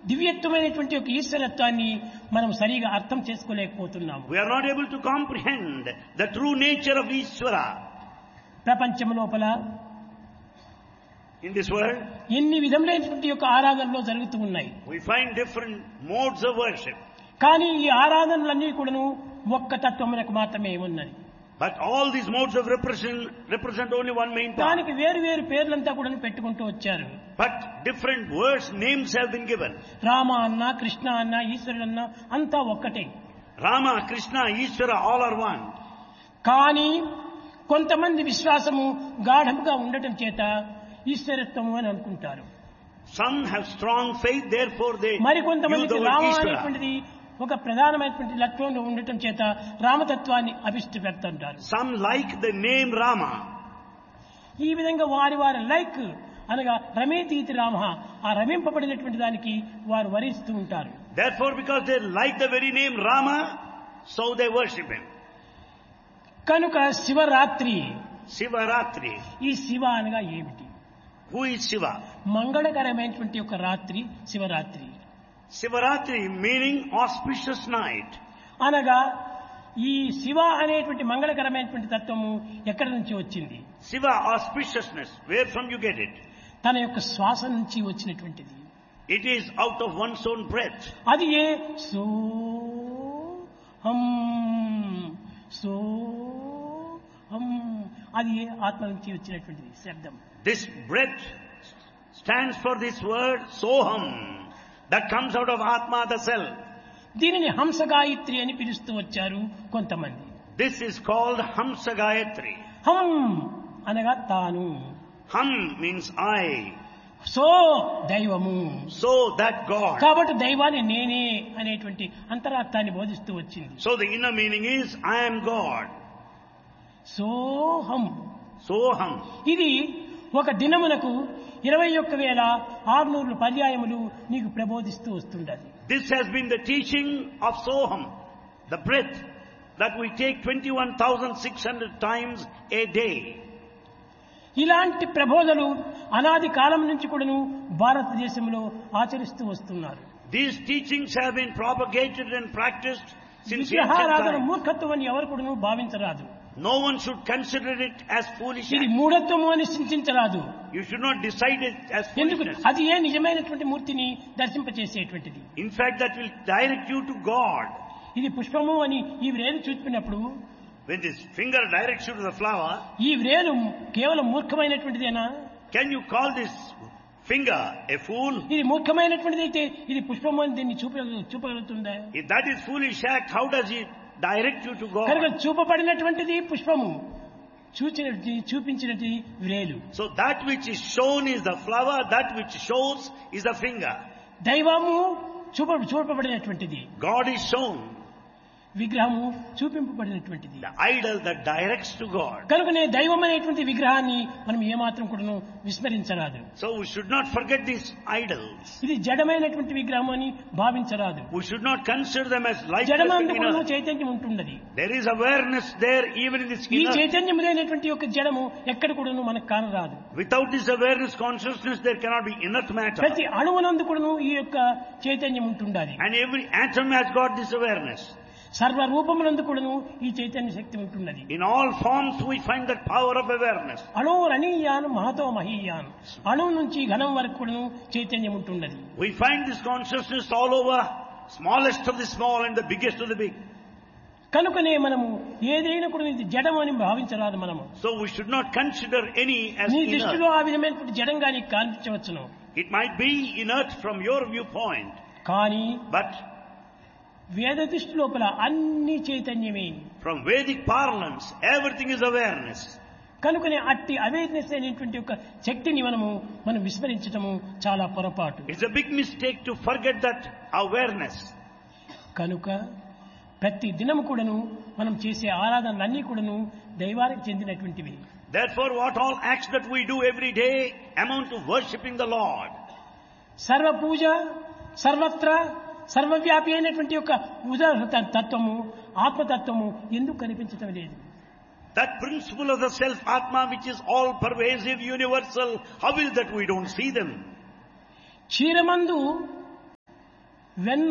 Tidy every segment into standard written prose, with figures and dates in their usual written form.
దివ్యత్వమైనటువంటి ఒక ఈశ్వరత్వాన్ని మనం సరిగా అర్థం చేసుకోలేకపోతున్నాము. We are not able to comprehend the true nature of Ishvara. ప్రపంచం లోపల In this world, ఎన్ని విధములైనటువంటి యొక్క ఆరాధనలు జరుగుతూ ఉన్నాయి. we find different modes of worship. కానీ ఈ ఆరాధనలన్నీ కూడాను ఒక్క తత్వమునకు మాత్రమే ఉన్నది. But all these modes of represent only one main part. దానికి వేరు వేరు పేర్లంతా కూడా పెట్టుకుంటూ వచ్చారు. But different words, names have been given. Rama అన్న, కృష్ణ అన్న, ఈశ్వరుడు అన్న అంతా ఒక్కటే. Rama, Krishna, Ishvara, all are one. కానీ కొంతమంది విశ్వాసము గాఢముగా ఉండటం చేత ఈశ్వరత్వము అని అనుకుంటారు. Some have strong faith, therefore they use మరికొంతమందికి the word రామ Ishvara. అనేటువంటిది ఒక ప్రధానమైనటువంటి లక్ష్యంలో ఉండటం చేత రామతత్వాన్ని అభిష్టపెడుతుంటారు. Some like the name Rama. ఈ విధంగా వారి వారి లైక్ అనగా రమేతీతి రామ, ఆ రమింపబడినటువంటి దానికి వారు వరిస్తూ ఉంటారు. Therefore, because they like the very name Rama, so they worship him. కనుక శివరాత్రి, Sivaratri. ఈ శివ అనగా ఏమిటి? Who is Shiva? మంగళకరమైనటువంటి ఒక రాత్రి Shivaratri Sivaratri meaning auspicious night. అనగా ఈ శివ అనేటువంటి మంగళకరమైనటువంటి తత్వము ఎక్కడి నుంచి వచ్చింది? Shiva, auspiciousness. Where from you get it? తన యొక్క శ్వాస నుంచి వచ్చినటువంటిది. It is out of one's own breath. అది ఏ సో హం సో హం, అది ఏ ఆత్మ నుంచి వచ్చినటువంటిది శబ్దం. This breath stands for this word Soham, that comes out of Atma, the self. దీనిని హంస గాయత్రి అని పిలుస్తూ వచ్చారు కొంతమంది. This is called Hamsa Gayatri. హం అనగా తాను, Ham means I. సో దైవము. So that God. కాబట్టి దైవాన్ని నేనే అనేటువంటి అంతరార్థాన్ని బోధిస్తూ వచ్చింది. So the inner meaning is I am God. సోహం. Soham. ఇది ఒక దినమునకు 21,600 పర్యాయములు నీకు ప్రబోధిస్తూ వస్తుండాలి. This has been the teaching of Soham, the breath that we take 21,600 times a day. ఇలాంటి ప్రబోధలు అనాది కాలం నుంచి కూడాను భారతదేశంలో ఆచరిస్తూ వస్తున్నారు. These teachings have been propagated and practiced since ancient విగ్రహారాధన times. మూర్ఖత్వం అని ఎవరు కూడాను భావించరాదు. No one should consider it as foolish. ఇది మూఢత్వము అని చింతించరాదు. You should not decide it as ఎందుకు? foolishness. అది ఏ నిజమైనటువంటి మూర్తిని దర్శింపచేసేటువంటిది. In fact, that will direct you to God. ఇది పుష్పము అని ఈ వ్రేలు చూపినప్పుడు, When this finger directs you to the flower, ఈ వ్రేలు కేవలం మూర్ఖమైనటువంటిదేనా? can you call this finger a fool? ఇది మూర్ఖమైనటువంటిది అయితే ఇది పుష్పము అని దీన్ని చూపగలుగుతుందా? If that is foolish act, how does it direct you to కనుక God? చూపబడినటువంటిది పుష్పము, చూపించినది వ్రేలు. So that which is shown is the flower, that which shows is the finger. దైవము చూపబడినటువంటిది, God is shown, విగ్రహము చూపింపబడినటువంటిది. the idol that directs to God. కనుకనే దైవం అనేటువంటి విగ్రహాన్ని మనం ఏమాత్రం కూడాను విస్మరించరాదు. So we should not forget these idols. ఇది జడమైనటువంటి విగ్రహం అని భావించరాదు. We should not consider them as lifeless జడమందు phenomena. కూడాను చైతన్యం ఉంటున్నది. There is awareness there even in this ఈ inner. చైతన్యం లేనటువంటి యొక్క జడము ఎక్కడ కూడాను మనకు కానరాదు. Without this awareness, consciousness, there cannot be inert matter. ప్రతి అణువునందు కూడాను ఈ యొక్క చైతన్యం ఉంటుండాలి. And every atom has got this awareness. సర్వ రూపమునందు కూడాను ఈ చైతన్య శక్తి ఉంటున్నది. In all forms we find that power of awareness. అణువురణీయాను Mahato మహీయాను, అణువు నుంచి ఘనం వరకు కూడాను చైతన్యం ఉంటున్నది. We find this consciousness all over, smallest of the small and the biggest of the big. కనుకనే మనము ఏదైనా కూడా ఇది జడం అని భావించరాదు. మనము So we should not consider any as నీ inert. దృష్టిలో ఆ విధమైనటువంటి జడంగా నీకు కనిపించవచ్చును. It might be inert from your viewpoint, కానీ but వేద దృష్టి లోపల అన్ని చైతన్యమే. from Vedic parlance, everything is awareness. కనుకనే అట్టి అవేర్నెస్ అనేటువంటి ఒక శక్తిని మనం విస్మరించటము చాలా పొరపాటు. It's a big mistake to forget that awareness. కనుక ప్రతి దినము కూడాను మనం చేసే ఆరాధనలన్నీ కూడాను దైవానికి చెందినటువంటివి. Therefore, what all acts that we do every day amount to worshipping the Lord. సర్వ పూజ సర్వత్ర సర్వవ్యాపి అయినటువంటి యొక్క తత్వము, ఆత్మతత్వము ఎందుకు కనిపించటం లేదు? That principle of the self Atma, which is all pervasive, universal, how is that we don't see them? క్షీరమందు వెన్న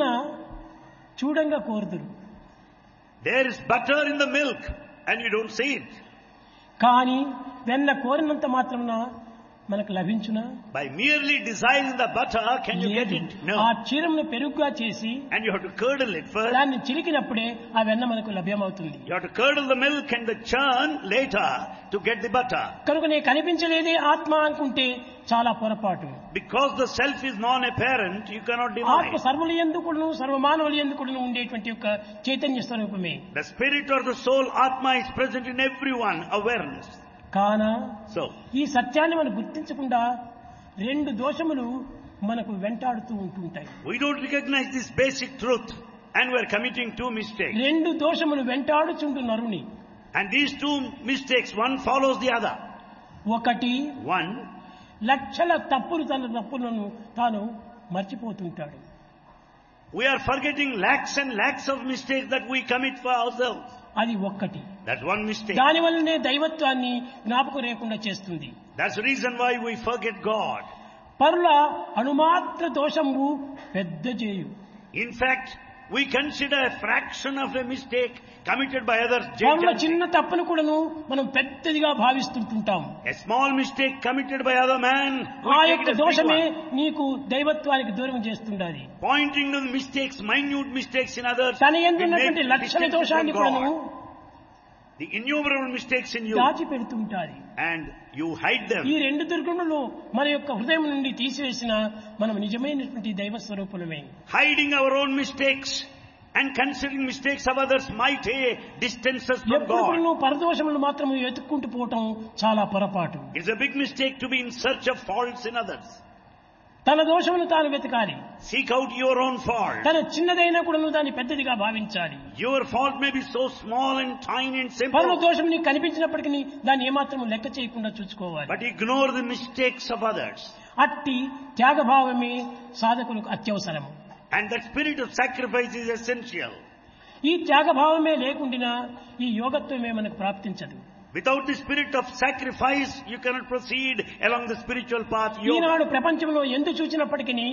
చూడంగా కోరుదురు, There is butter in the milk and you don't see it. కానీ వెన్న కోరినంత మాత్రమున మనకు లభించునా? By merely desiring the butter, can you get లేదు. it? No. ఆ క్షీరమును పెరుగుగా చేసి And you have to curdle it first. దాన్ని చిలికినప్పుడే ఆ వెన్న మనకు లభ్యమవుతుంది. You have to curdle the milk and the churn later to get the butter. కనుక నీ కనిపించలేదే ఆత్మ అనుకుంటే చాలా పొరపాటు. Because the self is non-apparent, you cannot ఆత్మ deny. సర్వుల యందుకును సర్వమానవుల యందుకును ఉండేటువంటి యొక్క చైతన్య స్వరూపమే. The spirit or the soul, Atma, is present in everyone, awareness. కాన So, ఈ సత్యాన్ని మనం గుర్తించకుండా రెండు దోషములు మనకు వెంటాడుతూ ఉంటుంటాయి. we don't recognize this basic truth and we're committing two mistakes. రెండు దోషములు వెంటాడుచుండు నరుని. And these two mistakes, one follows the other. ఒకటి One, లక్షల తన తప్పులను తాను మర్చిపోతుంటాడు. we are forgetting lakhs and lakhs of mistakes that we commit for ourselves. అది ఒక్కటి. That's one mistake. దాని వల్లనే దైవత్వాన్ని జ్ఞాపకం లేకుండా చేస్తుంది. That's the reason why we forget God. పరుల అణుమాత్ర దోషము పెద్ద చేయు. In fact, we consider a fraction of a mistake committed by others. పరుల చిన్న తప్పును కూడాను మనం పెద్దదిగా భావిస్తుంటాం. A small mistake committed by other man, ఆ we take యొక్క it as big దోషమే one. నీకు దైవత్వానికి దూరం చేస్తుండాలి. Pointing to the mistakes, minute mistakes in others, తన we యందు ఉన్నటువంటి make లక్షల distances దోషాన్ని from కూడాను God. The innumerable mistakes in you, దాచిపెడుతుంటారు. and you hide ఈ them. రెండు దుర్గుణులు మన యొక్క హృదయం నుండి తీసివేసిన మనం నిజమైనటువంటి దైవ స్వరూపులమే. Hiding our own mistakes and considering mistakes of others might distance us from ఎప్పుడు God. కూడా పరదోషములు మాత్రం వెతుక్కుంటూ పోవటం చాలా పొరపాటు. It's a big mistake to be in search of faults in others. తన దోషమును తాను వెతకాలి. Seek out your own fault. తన చిన్నదైనా కూడా దాన్ని పెద్దదిగా భావించాలి. Your fault may be so small and tiny and పరుల simple, దోషం నీకు కనిపించినప్పటికీ దాన్ని ఏమాత్రం లెక్క చేయకుండా చూసుకోవాలి. but ignore the mistakes of others. అట్టి త్యాగభావమే సాధకులకు అత్యవసరము. And that spirit of sacrifice is essential. ఈ త్యాగభావమే లేకుండా ఈ యోగత్వమే మనకు ప్రాప్తించదు. Without the spirit of sacrifice, you cannot proceed along the spiritual path. Eenadu Yoga. ప్రపంచంలో ఎందు చూచినప్పటికీ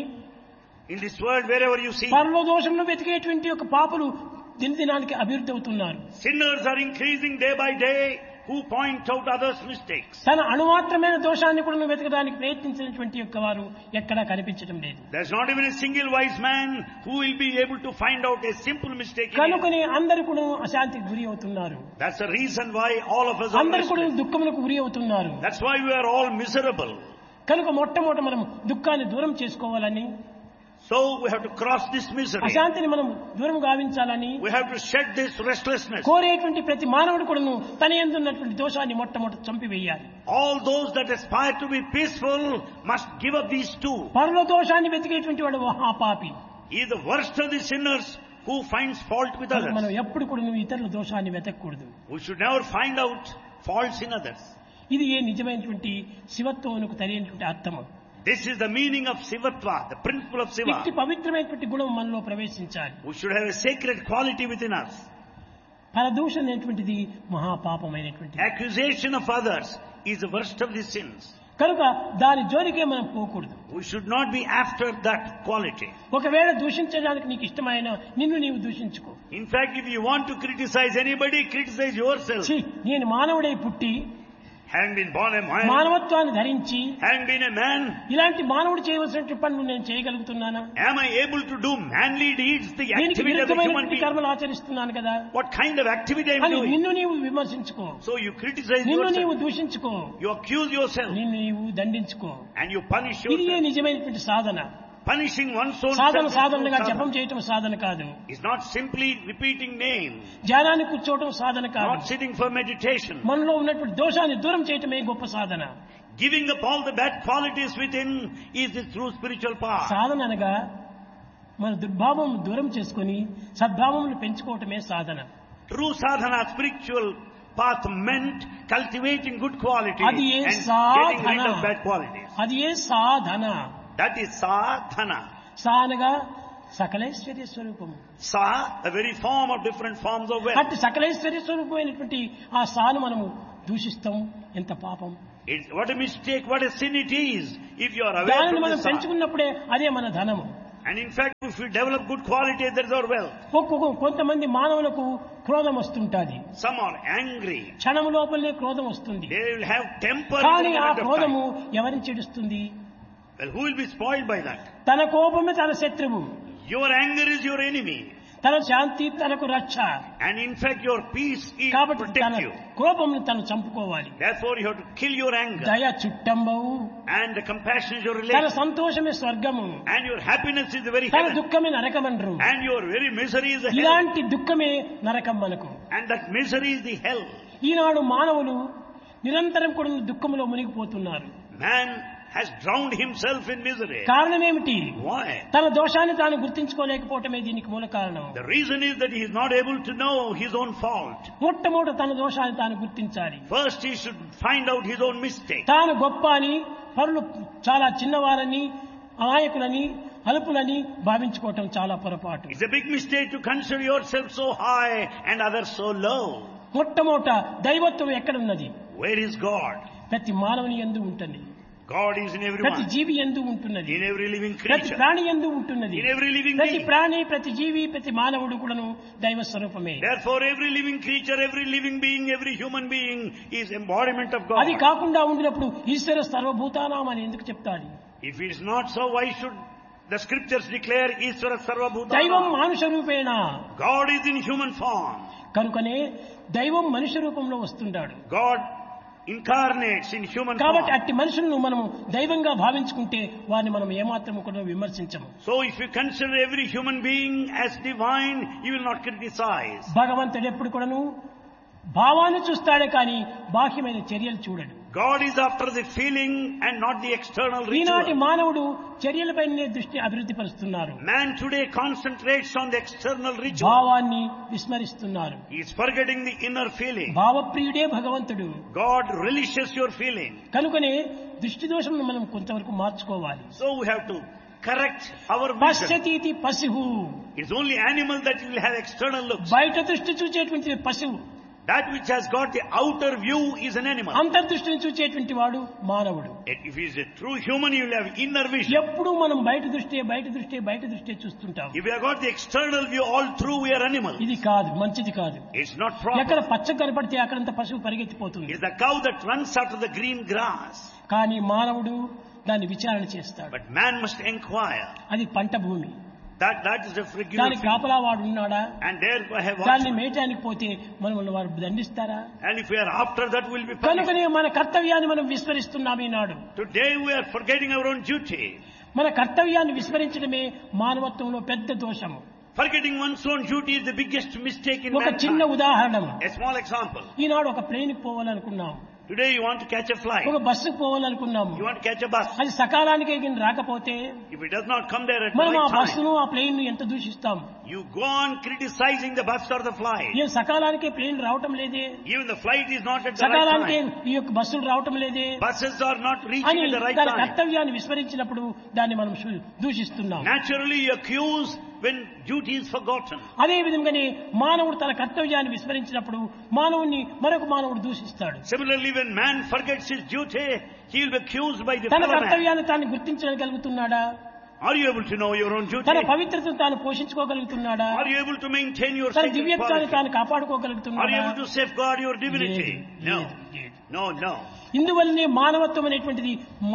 In this world, wherever you see, పరలో దోషంలో వెతికేటువంటి యొక్క పాపులు దినదినానికి అభివృద్ధి అవుతున్నారు. sinners are increasing day by day who point out others' mistakes. తన అణుమాత్రమైన దోషాన్ని కూడా వెతకడానికి ప్రయత్నించినటువంటి యొక్క వారు ఎక్కడా కనిపించడం లేదు. There's not even a single wise man who will be able to find out a simple mistake in it. కనుకనే అందరూ కూడా అశాంతికి గురి అవుతున్నారు. That's the reason why all of us are అందరూ కూడా restless. దుఃఖములకు గురి అవుతున్నారు. That's why we are all miserable. కనుక మొట్టమొదట మనం దుఃఖాన్ని దూరం చేసుకోవాలని, So we have to cross this misery. అశాంతిని మనం దూరం గావించాలని We have to shed this restlessness. కోరేటువంటి ప్రతి మానవుడు కూడాను తన యందు ఉన్నటువంటి దోషాన్ని మొట్టమొదట చంపివేయాలి. All those that aspire to be peaceful must give up these two. పరుల దోషాన్ని వెతికేటువంటి వాడు మహాపాపి. He is the worst of the sinners who finds fault with మనం others. ఎప్పుడు కూడా ఇతరుల దోషాన్ని వెతకూడదు. We should never find out faults in others. ఇది ఏ నిజమైనటువంటి శివత్వమునకు తెలియనటువంటి అర్థము. This is the meaning of Sivatva, the principle of ఇట్టి Siva. పవిత్రమైనటువంటి గుణం మనలో ప్రవేశించాలి. We should have a sacred quality within us. పరదూషణ అనేటువంటిది మహాపాపమైనటువంటి. Accusation of others is the worst of the sins. కనుక దాని జోలికే మనం పోకూడదు. We should not be after that quality. ఒకవేళ దూషించడానికి నీకు ఇష్టమైన నిన్ను నీవు దూషించుకో. In fact, if you want to criticize anybody, criticize yourself. ఛీ, నేను మానవుడై పుట్టి Having been born a man, మానవత్వాన్ని ధరించి having been a man, ఇలాంటి మానవుడు చేయవలసిన పనులు నేను చేయగలుగుతున్నానా? am I able to do manly deeds, the దీనికి activity of a human విరుద్ధమైనటువంటి being? కర్మలు ఆచరిస్తున్నాను కదా What kind of activity I am అని doing? నిన్ను నీవు విమర్శించుకో, So you criticize నిన్ను నీవు yourself, దూషించుకో, you accuse yourself, నిన్ను నీవు దండించుకో. and you punish ఇది yourself. నిజమైనటువంటి సాధన. Punishing one's own Sadhana self సాధనగా is జపం sadhana. చేయటం సాధన కాదు. It's not simply repeating names, ధ్యానాన్ని కూర్చోవటం సాధన కాదు. not sitting for meditation. మనలో ఉన్నటువంటి దోషాన్ని దూరం చేయటమే గొప్ప సాధన. Giving up all the bad qualities within is the true spiritual path. సాధన అనగా మన దుర్భావం దూరం చేసుకొని సద్భావమును పెంచుకోవటమే సాధన. True sadhana, spiritual path meant cultivating good qualities అది ఏ and getting rid Sadhana. of bad qualities. అది ఏ సాధన. That is sadhana. సా అనగా సకలైశ్వర్య స్వరూపము. Sa, a very form of different forms of wealth. అట్టి సకలైశ్వర్య స్వరూపమైనటువంటి ఆ సాను మనము దూషిస్తాం. ఎంత పాపం. What a mistake, what a sin it is if you are aware దానిని of మనం this sa. పెంచుకున్నప్పుడే అదే మన ధనము. And in fact, if we develop good quality, that is our wealth. కొంతమంది మానవులకు క్రోధం వస్తుంటది. Some are angry. క్షణం లోపలనే క్రోధం వస్తుంది. They will have temper. కానీ ఆ క్రోధము ఎవరిని చెడుస్తుంది? Well, who will be spoiled by that? తన కోపమే తన శత్రువు. Your anger is your enemy. తన శాంతి తనకు రక్ష. And in fact, your peace is కాబట్టి protect తన you. కోపమును తను చంపుకోవాలి. Therefore, you have to kill your anger. దయ చుట్టంబవు. And the compassion is your తన relation. సంతోషమే స్వర్గము. And your happiness is the very తన heaven. దుఃఖమే నరకమండ్రు. And your very misery is the hell. ఇలాంటి దుఃఖమే నరకం మనకు. And that misery is the hell. ఈనాడు మానవులు నిరంతరం కూడా దుఃఖములో మునిగిపోతున్నారు. Man has drowned himself in misery. కారణమేమిటి? Why? తన దోషాన్ని తాను గుర్తించుకోలేకపోవటమే దీనికి మూల కారణం. The reason is that he is not able to know his own fault. మొట్టమొదట తన దోషాన్ని తాను గుర్తించాలి. First, he should find out his own mistake. తాను గొప్ప అని, పరులు చాలా చిన్నవారని, అమాయకులని, అల్పులని భావించుకోవటం చాలా పొరపాటు. It's a big mistake to consider yourself so high and others so low. మొట్టమొదట దైవత్వం ఎక్కడున్నది? Where is God? ప్రతి మానవుని యందు ఉంటుంది. God is in ప్రతి everyone. జీవి యందు ఉంటున్నది. In every living ప్రతి creature. ప్రాణి యందు ఉంటున్నది. In every living ప్రతి being. ప్రాణి, ప్రతి జీవి, ప్రతి మానవుడు కూడాను దైవ స్వరూపమే. Therefore, every living creature, every living being, every human being is embodiment of God. అది కాకుండా ఉండినప్పుడు ఈశ్వర సర్వభూతానాం అని ఎందుకు చెప్తాడు? If it is not so, why should the scriptures declare Ishvara Sarvabhutana? దైవం మానుష రూపేణ. God is in human form. కనుకనే దైవం మనుష్య రూపంలో వస్తుంటాడు. God incarnates in human కాబట్టి form. అట్టి మనుషులను మనం దైవంగా భావించుకుంటే వారిని మనం ఏమాత్రం కూడా విమర్శించము. So if you consider every human being as divine, you will not criticize. భగవంతుడు ఎప్పుడు కూడాను భావాన్ని చూస్తాడే కానీ బాహ్యమైన చర్యలు చూడడు. God is after the feeling and not the external ఈనాటి ritual. మానవుడు చర్యలపైనే దృష్టి అభివృద్ధి పరుస్తున్నారు. Man today concentrates on the external ritual. భావాన్ని విస్మరిస్తున్నారు. He is forgetting the inner feeling. భావప్రియుడే భగవంతుడు. God relishes your feeling. కనుకనే దృష్టి దోషమును మనం కొంతవరకు మార్చుకోవాలి. So we have to correct our vision. పశ్యతీతి పశువు. It's only animal that will have external looks. బయట దృష్టి చూచేటువంటి పశువు. That which has got the outer view is an animal. అంతర్దృష్టిని చూచేటువంటి వాడు మానవుడు. If he is a true human, he will have inner vision. ఎప్పుడు మనం బయట దృష్టి చూస్తుంటాం. If we have got the external view all through, we are animal. ఇది కాదు, మంచిది కాదు. It's not ఎక్కడ proper. పచ్చ కనపడితే అక్కడంత పశువు పరిగెత్తిపోతుంది. It's the cow that runs after the green grass. కానీ మానవుడు దాన్ని విచారణ చేస్తాడు. But man must inquire. అది పంట భూమి. That is a regular దానికి field. కాపలా వాడు ఉన్నాడా? And there I have దాన్ని watched. మేయటానికి పోతే మనల్ని వారు దండిస్తారా? And if we are after that, we'll be punished. కనుకనే మన కర్తవ్యాన్ని మనం విస్మరిస్తున్నాం ఈనాడు. Today we are forgetting our own duty. మన కర్తవ్యాన్ని విస్మరించడమే మానవత్వంలో పెద్ద దోషము. Forgetting one's own duty is the biggest mistake in ఒక చిన్న mankind. ఉదాహరణ. A small example. ఈనాడు ఒక ప్లేన్కి పోవాలనుకున్నాం. Today you want to catch a flight. ఒక బస్సుకు పోవాలనుకున్నాము. You want to catch a bus. అది సకాలానికి రాకపోతే If it does not come there at the మనం ఆ right time, బస్సును ఆ ప్లేన్ ను ఎంత దూషిస్తాం. you go on criticizing the bus or the flight. ఏం సకాలానికి ప్లేన్ రావటం లేదే, Even the flight is not at the right సకాలానికి time. ఈ యొక్క బస్సులు రావటం లేదే Buses are not అని reaching at the right దాని time. కర్తవ్యాన్ని విస్మరించినప్పుడు దాన్ని మనం దూషిస్తున్నాం. Naturally you accuse when duty is forgotten. అదే విధంగానే మానవుడు తన కర్తవ్యాన్ని విస్మరించినప్పుడు మానవుని మరొక మానవుడు దూషిస్తాడు. Similarly, when man forgets his duty, he will be accused by the తన fellow man. కర్తవ్యాన్ని తాను గుర్తించగలుగుతున్నాడా? Are you able to know your own duty? తన పవిత్రతను తాను పోషించుకోగలుగుతున్నాడా? Are you able to maintain your తన sacred దివ్యత్వాన్ని quality? తాను Are you కాపాడుకోగలుగుతున్నాడా? able to safeguard your divinity? No. No. ఇందువల్లనే మానవత్వం అనేటువంటిది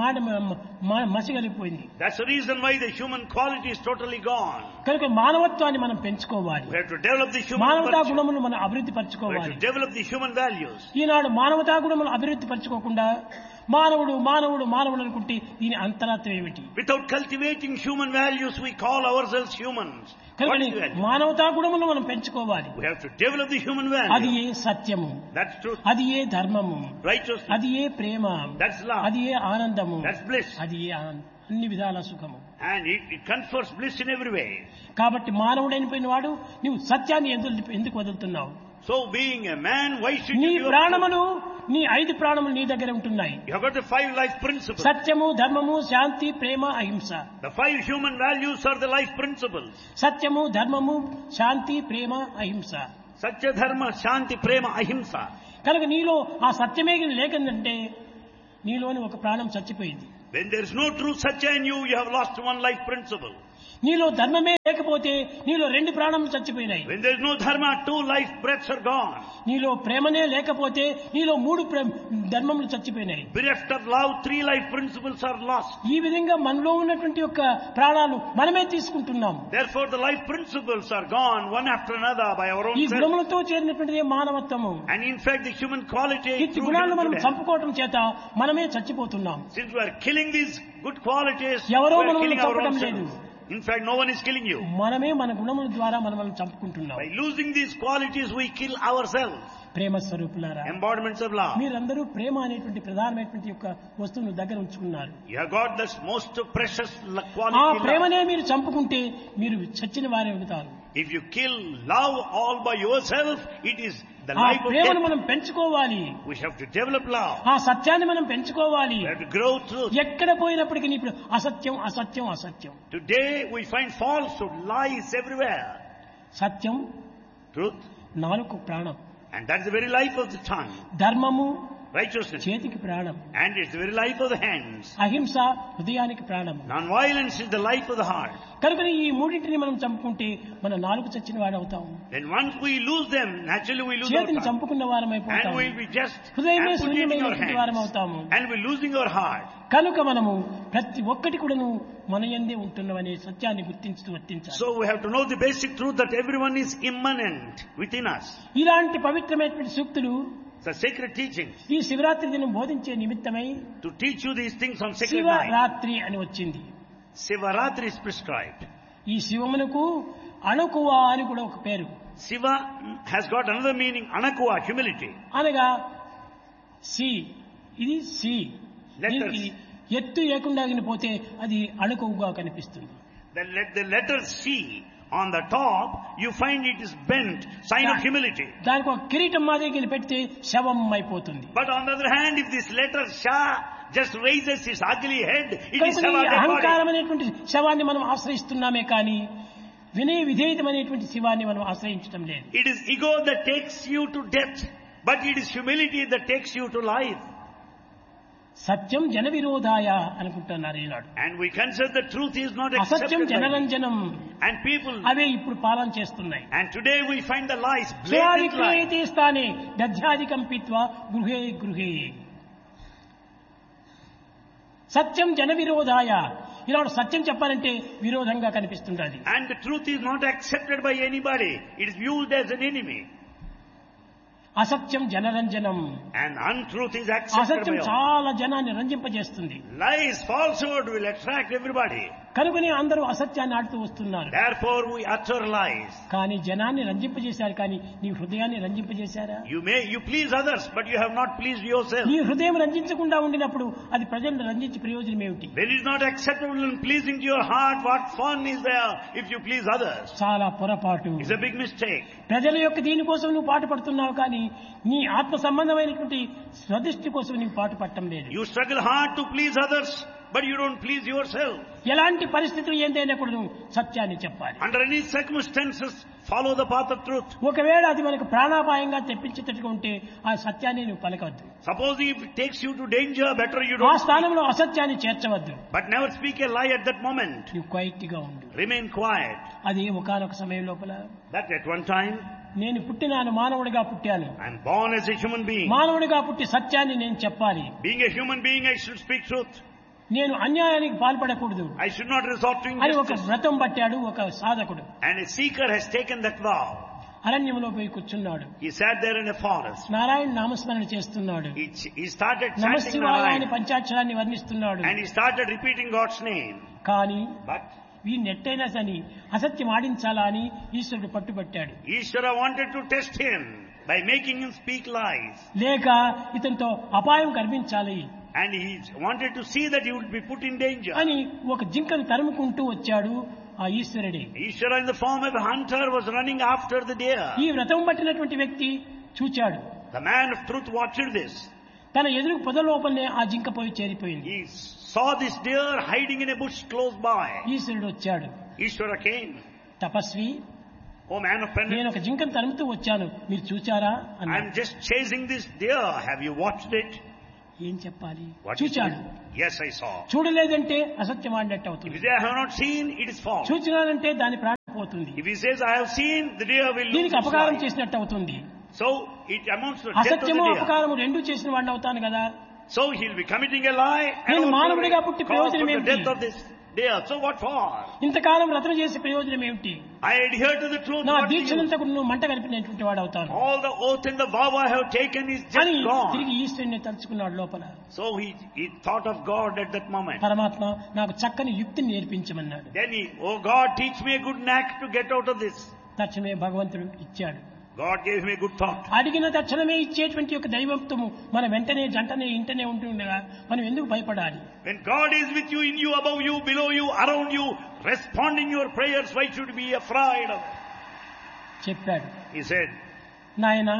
మసిగలిపోయింది. That's the reason why the human quality is totally gone. కనుక మానవత్వాన్ని మనం పెంచుకోవాలి. We have to develop the human మానవతా virtue. గుణములు మనం అభివృద్ధి We have పరచుకోవాలి. to develop the human values. ఈనాడు మానవతా గుణములు అభివృద్ధి పరచుకోకుండా మానవుడు అనుకుంటే దీని అంతరార్థం ఏమిటి? Without cultivating human values, we call ourselves humans. What కనుక is that? మానవతా గుణములు మనం పెంచుకోవాలి. We have to develop the human అది values. ఏ సత్యము, That's truth. అది ఏ ధర్మము, Righteousness. అది ఏ ప్రేమ, That's love. అది ఏ ఆనందము, That's bliss. అది ఏ అన్ని విధాల సుఖము. And it confers bliss in every way. కాబట్టి మానవుడైన వాడు నువ్వు సత్యాన్ని ఎందుకు వదులుతున్నావు? So being a man, why should నీ you give up? ప్రాణములు, నీ 5 ప్రాణములు నీ దగ్గర ఉంటున్నాయి. You have got the 5 life principles. సత్యము, ధర్మము, శాంతి, ప్రేమ, అహింస. The 5 human values are the life principles. సత్యము, ధర్మము, శాంతి, ప్రేమ, అహింస. Satya, Dharma, Shanti, Prema, Ahimsa. కనుక నీలో ఆ సత్యమే లేకుందంటే నీలోని ఒక ప్రాణం చచ్చిపోయింది. When there is no true Satya in you, you have lost one life principle. నీలో ధర్మమే లేకపోతే నీలో 2 ప్రాణములు చచ్చిపోయినాయి. When there is no dharma, 2 life breaths are gone. నీలో ప్రేమనే లేకపోతే నీలో 3 ధర్మములు చచ్చిపోయినాయి. Bereft of love, 3 life principles are lost. ఈ విధంగా మనలో ఉన్నటువంటి యొక్క ప్రాణాలు మనమే తీసుకుంటున్నాం. Therefore the life principles are gone one after another by our own ఈ self. గుణములతో చేరినటువంటిదే మానవత్వము. And in fact the human quality ఈ గుణాలను మనం చంపుకోవటం చేత మనమే చచ్చిపోతున్నాం. Since we are killing these good qualities, we ఎవరో are మనల్ని killing our చంపడం own లేదు. selves. In fact, no one is killing you. మనమే మన గుణముల ద్వారా మనల్ని చంపుకుంటున్నాం. By losing these qualities, we kill ourselves. ప్రేమ స్వరూపులారా, Embodiments of love. మీరందరూ ప్రేమ అనేటువంటి ప్రధానమైనటువంటి యొక్క వస్తువును దగ్గర ఉంచుకున్నారు. You have got this most precious ఆ quality. Love. ప్రేమనే మీరు చంపుకుంటే మీరు చచ్చిన వారే అవుతారు. If you kill love all by yourself, it is the ఆ life of ప్రేమను death. మనం పెంచుకోవాలి. We have to develop love. ఆ సత్యాన్ని మనం పెంచుకోవాలి. We have to grow truth. ఎక్కడ పోయినప్పటికీ ఇప్పుడు అసత్యం అసత్యం అసత్యం. Today we find falsehood, lies everywhere. Satyam Truth, నాలుగు ప్రాణం, and that's the very life of the tongue. ధర్మము Righteousness, చేతికి ప్రాణం, and it's the very life of the hands. అహింస హృదయానికి ప్రాణం. Non-violence is the life of the heart. కనుక ఈ మూడింటిని మనం చంపుకుంటే మన నాలుగు చచ్చిన వాడు అవుతాం. Then once we lose them, naturally we lose our చేతిని tongue. చంపుకున్న వారం And అయిపోతాం. we'll be just హృదయమే amputating our శూన్యమైనటువంటి వారం hands. అవుతాము. And we're losing our heart. కనుక మనము ప్రతి ఒక్కటి కూడాను మన యందే ఉంటున్నవనే సత్యాన్ని గుర్తించుతూ వర్తించాలి. So we have to know the basic truth that everyone is immanent within us. ఇలాంటి పవిత్రమైనటువంటి సూక్తులు It's a sacred teaching ఈ శివరాత్రి దినం బోధించే నిమిత్తమై to teach you these things on sacred night. Shivaratri అని వచ్చింది. Sivaratri is prescribed. ఈ శివమునకు అణకువ అని కూడా ఒక పేరు. Shiva has got another meaning, anakuva, humility. అనగా సి ఇది సి Letters. దీనికి ఎత్తు లేకుండా పోతే అది అణకువగా కనిపిస్తుంది. The letter C on the top, you find it is bent, sign of humility. దానికి ఒక కిరీటం మాదిరి పెడితే శవం అయిపోతుంది. But on the other hand, if this letter Sha just raises its ugly head, it is కనుక ఈ Shiva. అహంకారం అనేటువంటి శవాన్ని మనం ఆశ్రయిస్తున్నామే కానీ వినయ విధేయతమైనటువంటి శివాన్ని మనం ఆశ్రయించడం లేదు. It is ego that takes you to death, but it is humility that takes you to life. సత్యం జన విరోధాయ అనుకుంటున్నారు ఈనాడు. And we consider the truth is not అసత్యం accepted by జనరంజనం, and people. అవే ఇప్పుడు పాలన చేస్తున్నాయి. And today we find the lies, blatant lies. విక్రయతే స్థానే దధ్యాధికం పీత్వా గృహే గృహే. సత్యం జన విరోధాయ, ఈనాడు సత్యం చెప్పాలంటే విరోధంగా కనిపిస్తుండాలి. And the truth is not accepted by anybody. It is viewed as an enemy. అసత్యం జనరంజనం, And untruth is accepted అసత్యం by all. చాలా జనాన్ని రంజింపజేస్తుంది. Lies, falsehood will attract everybody. కనుకనే అందరూ అసత్యాన్ని ఆడుతూ వస్తున్నారు. Therefore we utter lies. కానీ జనాన్ని రంజింపజేశారు, కానీ నీ హృదయాన్ని రంజింపజేశారా? You please others, but you have not pleased yourself. నీ హృదయం రంజించకుండా ఉండినప్పుడు అది ప్రజలను రంజించి ప్రయోజనం ఏమిటి? When it is not acceptable and pleasing to your heart, what fun is there if you please others? చాలా పొరపాటు. It's a big mistake. ప్రజల యొక్క దీనికోసం నువ్వు పాటు పడుతున్నావు, కానీ నీ ఆత్మ సంబంధమైనటువంటి స్వదృష్టి కోసం నీవు పాటు పడటం లేదు. You struggle hard to please others, but you don't please yourself. ఎలాంటి పరిస్థితులు ఏందైనా కూడా నువ్వు సత్యాన్ని చెప్పాలి. Under any circumstances, follow the path of truth. ఒకవేళ అది మనకు ప్రాణాపాయంగా తెప్పించేటట్టుగా ఉంటే ఆ సత్యాన్ని నువ్వు పలకవద్దు. Suppose if it takes you to danger, better you ఆ don't speak. స్థానంలో అసత్యాన్ని చేర్చవద్దు. But never speak a lie at that moment. నువ్వు క్వైట్ గా ఉండు. Remain quiet. అది ఒకానొక సమయం లోపల That at one time, నేను పుట్టినాను, మానవుడిగా పుట్టాను. I am born as a human being. మానవుడిగా పుట్టి సత్యాన్ని నేను చెప్పాలి. Being a human being, I should speak truth. నేను అన్యాయానికి పాల్పడకూడదు I should not resort to అని ఒక injustice. వ్రతం పట్టాడు ఒక సాధకుడు. And a seeker has taken that vow. అరణ్యంలో పోయి కూర్చున్నాడు. He sat there in a forest. Narayana నామస్మరణ చేస్తున్నాడు. He started chanting నమశివాయ అని Narayana. పంచాక్షరాన్ని వర్ణిస్తున్నాడు. And he started repeating God's name. కానీ But వీడిని ఎట్టయినా సని అసత్యం ఆడించాలా అని ఈశ్వరుడు పట్టుబట్టాడు. Ishvara wanted to test him by making him speak lies. లేక ఇతనితో అపాయం కనిపించాలి And he wanted to see that he would be put in danger. అని ఒక జింకను తరుముకుంటూ వచ్చాడు ఆ ఈశ్వరుడే. Ishvara in the form of a hunter was running after the deer. ఈ వ్రతం పట్టినటువంటి వ్యక్తి చూచాడు. The man of truth watched this. తన ఎదురు పొద లోపలనే ఆ జింక పోయి చేరిపోయింది. He saw this deer hiding in a bush close by. ఈశ్వరుడు వచ్చాడు. Ishvara came. Tapasvi, Oh man of penance, నేను ఒక జింకను తరుముతూ వచ్చాను, మీరు చూచారా అన్నాడు. I'm just chasing this deer. Have you watched it? ఏం చెప్పాలి? What is చూచాడు. it? Yes, I saw. చూడలేదంటే అసత్యం ఆడినట్టు If అవుతుంది. he says, I have not seen, it is false. చూచినానంటే దాని ప్రాణం పోతుంది. If he says, I have seen, the deer will lose దీనికి its అపకారం life. చేసినట్టు అవుతుంది. So, it amounts to death of the అసత్యము deer. అపకారము రెండు చేసిన వాడిని అవుతాను కదా. So, he'll be committing a lie and నేను also మానవుడిగా పుట్టి cause ప్రయోజనం for the ఏమిటి? death of this deer. So, what for? ఇంతకాలం రచన చేసే ప్రయోజనం ఏమిటి? I adhere to the truth. నా What do you- దీక్షలంతా నువ్వు మంట కలిపినటువంటి వాడు అవుతాను All the oath and the vow I have taken is just అని gone. తిరిగి ఈశ్వరుని తలుచుకున్నాడు లోపల. So he thought of God at that moment. పరమాత్మ నాకు చక్కని యుక్తిని నేర్పించమన్నాడు. Then he, oh God, teach me a good knack to get out of this. తక్షణమే భగవంతుడు ఇచ్చాడు. God gave me a good thought. అడిగిన తక్షణమే ఇచ్చేటువంటి ఒక దైవత్వము మన వెంటనే జంటనే ఇంటనే ఉంటుండగా మనం ఎందుకు భయపడాలి? When God is with you, in you, above you, below you, around you, responding your prayers, why should you be afraid of? చెప్పాడు. He said, నాయన